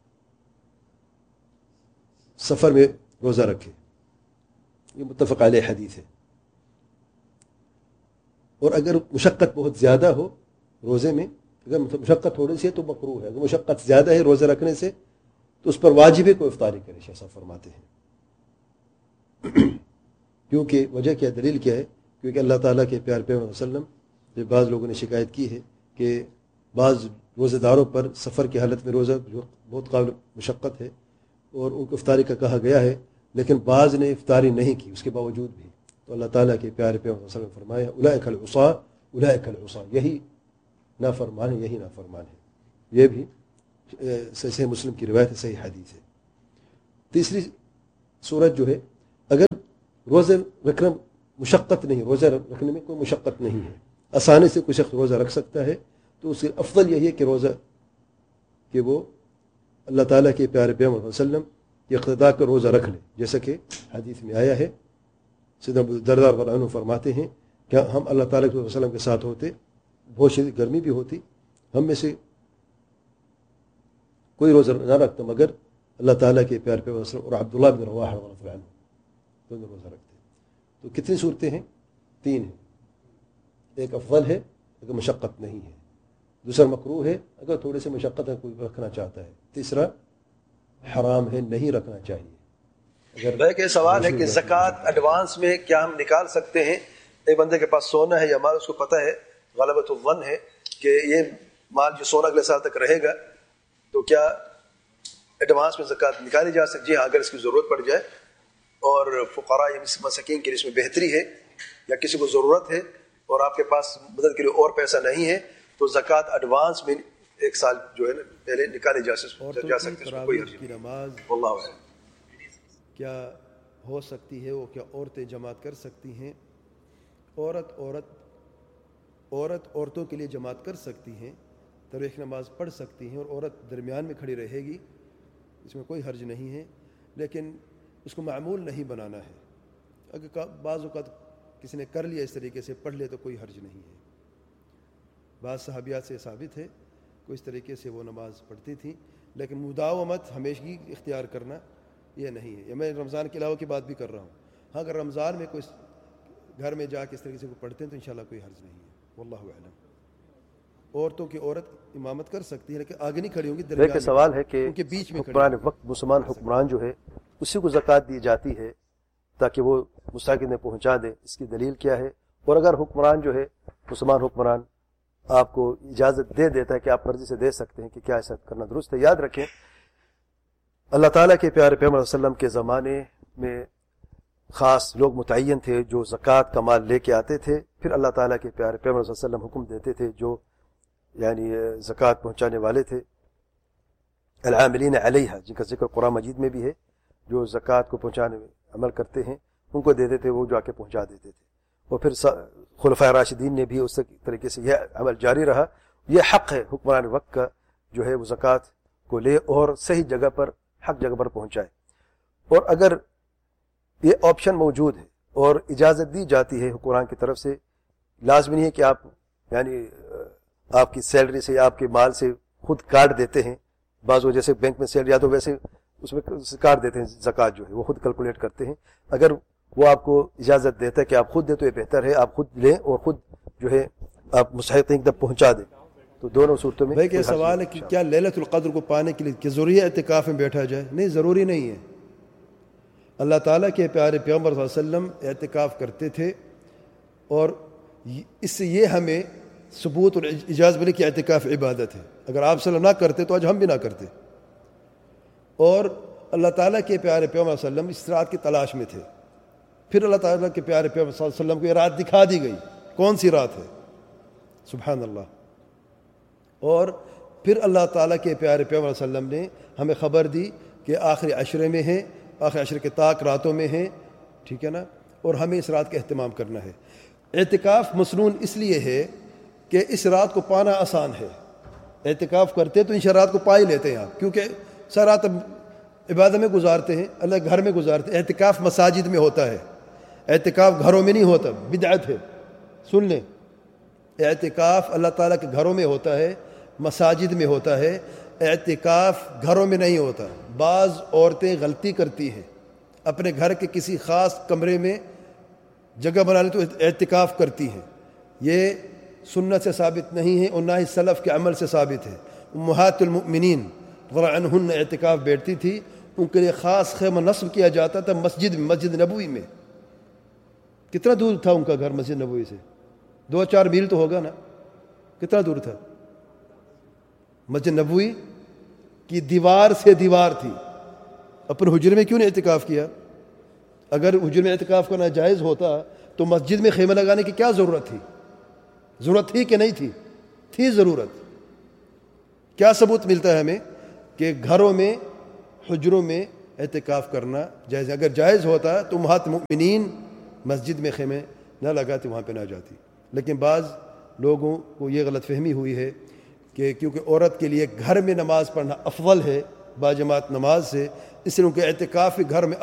سفر میں روزہ رکھے. یہ متفق علیہ حدیث ہے. اور اگر مشقت بہت زیادہ ہو روزے میں، اگر مشقت تھوڑی سی ہے تو مکروہ ہے، اگر مشقت زیادہ ہے روزہ رکھنے سے تو اس پر واجب ہے کوئی افطاری کرے. شیخ صاحب فرماتے ہیں کیونکہ وجہ کیا، دلیل کیا ہے، کیونکہ اللہ تعالیٰ کے پیارے پیغمبر صلی اللہ علیہ وسلم بعض لوگوں نے شکایت کی ہے کہ بعض روزہ داروں پر سفر کی حالت میں روزہ جو بہت قابل مشقت ہے اور ان کو افطاری کا کہا گیا ہے، لیکن بعض نے افطاری نہیں کی اس کے باوجود بھی. تو اللہ تعالیٰ کے پیارے پیغمبر صلی اللہ علیہ وسلم نے فرمایا اولئک العصاة اولئک العصاة، یہی نافرمان ہیں یہی نافرمان ہے. یہ بھی صحیح مسلم کی روایت ہے, صحیح حدیث ہے. تیسری صورت جو ہے, اگر روزہ رکھنا مشقت نہیں, روزہ رکھنے میں کوئی مشقت نہیں ہے, آسانی سے کوئی شخص روزہ رکھ سکتا ہے, تو اس سے افضل یہی ہے کہ روزہ کہ وہ اللہ تعالیٰ کے پیارے پیغمبر صلی اللہ علیہ وسلم کی اقتداء کا روزہ رکھ لے, جیسا کہ حدیث میں آیا ہے. سیدنا ابو الدرداء رضی اللہ عنہ فرماتے ہیں کہ ہم اللہ تعالیٰ کے وسلم کے ساتھ ہوتے, بہت شدید گرمی بھی ہوتی, ہم میں سے کوئی روزہ نہ رکھتا مگر اللہ تعالیٰ کے پیارے پیغمبر صلی اللہ علیہ وسلم اور عبداللہ بن رواحہ رضی اللہ عنہ دونوں روزہ رکھتے. تو کتنی صورتیں ہیں؟ 3 ہیں. ایک افضل ہے اگر مشقت نہیں ہے, دوسرا مکروہ ہے اگر تھوڑے سے مشقت ہے کوئی رکھنا چاہتا ہے, تیسرا حرام ہے نہیں رکھنا چاہیے. اگر ایک سوال ہے کہ زکوٰۃ ایڈوانس میں کیا ہم نکال سکتے ہیں؟ ایک بندے کے پاس سونا ہے یا مال, اس کو پتہ ہے غلبۃ الظن ہے کہ یہ مال جو سونا اگلے سال تک رہے گا, تو کیا ایڈوانس میں زکوٰۃ نکالی جا سکتی ہے؟ جی ہاں, اگر اس کی ضرورت پڑ جائے اور فقراء یا مساکین کے لیے اس میں بہتری ہے, یا کسی کو ضرورت ہے اور آپ کے پاس مدد کے لیے اور پیسہ نہیں ہے, تو زکوٰۃ ایڈوانس میں 1 سال جو ہے نا پہلے نکالے جا سکتے ہیں. کوئی حرج نہیں. نماز واللہ اعلم کیا ہو سکتی ہے, وہ کیا عورتیں جماعت کر سکتی ہیں؟ عورتوں کے لیے جماعت کر سکتی ہیں, تراویح نماز پڑھ سکتی ہیں, اور عورت درمیان میں کھڑی رہے گی, اس میں کوئی حرج نہیں ہے, لیکن اس کو معمول نہیں بنانا ہے. اگر بعض اوقات کسی نے کر لیا اس طریقے سے پڑھ لے تو کوئی حرج نہیں ہے. بعض صحابیات سے ثابت ہے کوئی اس طریقے سے وہ نماز پڑھتی تھیں, لیکن مداومت ہمیشگی اختیار کرنا یہ نہیں ہے. میں رمضان کے علاوہ کی بات بھی کر رہا ہوں. ہاں, اگر رمضان میں کوئی گھر میں جا کے اس طریقے سے پڑھتے ہیں تو انشاءاللہ کوئی حرج نہیں ہے. واللہ اعلم. عورتوں کی عورت امامت کر سکتی ہے لیکن آگے نہیں کھڑی ہوں گی, درمیان میں. سوال ہے کہ ان کے بیچ میں حکمران وقت مسلمان حکمران جو ہے اسی کو زکوٰۃ دی جاتی ہے تاکہ وہ مستحقین میں پہنچا دے, اس کی دلیل کیا ہے؟ اور اگر حکمران جو ہے مسلمان حکمران آپ کو اجازت دے دیتا ہے کہ آپ مرضی سے دے سکتے ہیں, کہ کیا ایسا کرنا درست ہے؟ یاد رکھیں اللہ تعالیٰ کے پیارے پیغمبر صلی اللہ علیہ وسلم کے زمانے میں خاص لوگ متعین تھے جو زکوٰۃ کا مال لے کے آتے تھے, پھر اللہ تعالیٰ کے پیارے پیغمبر صلی اللہ علیہ وسلم حکم دیتے تھے جو یعنی زکوٰۃ پہنچانے والے تھے, العاملین علیہا, جن کا ذکر قرآن مجید میں بھی ہے, جو زکوٰۃ کو پہنچانے میں عمل کرتے ہیں ان کو دے دیتے, وہ جا کے پہنچا دیتے تھے. اور پھر خلفائے راشدین نے بھی اس طریقے سے یہ عمل جاری رہا. یہ حق ہے حکمران وقت کا جو ہے وہ زکوٰۃ کو لے اور صحیح جگہ پر حق جگہ پر پہنچائے. اور اگر یہ آپشن موجود ہے اور اجازت دی جاتی ہے حکمران کی طرف سے, لازمی نہیں ہے کہ آپ یعنی آپ کی سیلری سے یا آپ کے مال سے خود کاٹ دیتے ہیں. بعض وہ جیسے بینک میں سیلری آتا ہے ویسے اس میں کاٹ دیتے ہیں, زکوٰۃ جو ہے وہ خود کیلکولیٹ کرتے ہیں. اگر وہ آپ کو اجازت دیتا ہے کہ آپ خود دیں تو یہ بہتر ہے, آپ خود لیں اور خود جو ہے آپ مستحقین تک پہنچا دیں. تو دونوں صورتوں میں بھائی کہ سوال ہے کہ کیا لیلۃ القدر کو پانے کے لیے کہ ضروری ہے اعتکاف میں بیٹھا جائے؟ نہیں, ضروری نہیں ہے. اللہ تعالیٰ کے پیارے پیغمبر صلی اللہ علیہ وسلم اعتکاف کرتے تھے, اور اس سے یہ ہمیں ثبوت اور اجازت ملی کہ اعتکاف عبادت ہے. اگر آپ صلی اللہ علیہ وسلم نہ کرتے تو آج ہم بھی نہ کرتے. اور اللہ تعالیٰ کے پیارے پیغمبر صلی اللہ علیہ وسلم اس رات کی تلاش میں تھے, پھر اللہ تعالیٰ کے پیارے پیغمبر صلی اللہ علیہ وسلم کو یہ رات دکھا دی گئی. کون سی رات ہے؟ سبحان اللہ. اور پھر اللہ تعالیٰ کے پیارے پیغمبر صلی اللہ علیہ وسلم نے ہمیں خبر دی کہ آخری عشرے میں ہیں, آخری عشرے کے طاق راتوں میں ہیں, ٹھیک ہے نا, اور ہمیں اس رات کا اہتمام کرنا ہے. اعتکاف مسنون اس لیے ہے کہ اس رات کو پانا آسان ہے. اعتکاف کرتے تو ان رات کو پا ہی لیتے ہیں آپ, کیونکہ ساری رات عبادت میں گزارتے ہیں, اللہ گھر میں گزارتے ہیں. اعتکاف مساجد میں ہوتا ہے, اعتکاف گھروں میں نہیں ہوتا, بدعت ہے. سن لیں, اعتکاف اللہ تعالیٰ کے گھروں میں ہوتا ہے, مساجد میں ہوتا ہے. اعتکاف گھروں میں نہیں ہوتا. بعض عورتیں غلطی کرتی ہیں, اپنے گھر کے کسی خاص کمرے میں جگہ بنا لی تو اعتکاف کرتی ہیں. یہ سنت سے ثابت نہیں ہے اور نہ ہی سلف کے عمل سے ثابت ہے. امہات المؤمنین رضی اللہ عنہن اعتکاف بیٹھتی تھی, ان کے لیے خاص خیمہ نصب کیا جاتا تھا مسجد میں, مسجد نبوی میں. کتنا دور تھا ان کا گھر مسجد نبوی سے؟ 2-4 میل تو ہوگا نا. کتنا دور تھا؟ مسجد نبوی کی دیوار سے دیوار تھی. اپنے حجرے میں کیوں نہیں اعتکاف کیا؟ اگر حجرے میں اعتکاف کرنا جائز ہوتا تو مسجد میں خیمہ لگانے کی کیا ضرورت تھی؟ ضرورت تھی کہ نہیں تھی؟ تھی ضرورت. کیا ثبوت ملتا ہے ہمیں کہ گھروں میں حجروں میں اعتکاف کرنا جائز ہے؟ اگر جائز ہوتا تو امہات المؤمنین مسجد میں خیمے نہ لگاتی، وہاں پہ نہ جاتی. لیکن بعض لوگوں کو یہ غلط فہمی ہوئی ہے کہ کیونکہ عورت کے لیے گھر میں نماز پڑھنا افضل ہے باجماعت نماز سے، اس لیے ان کے اعتکاف گھر میں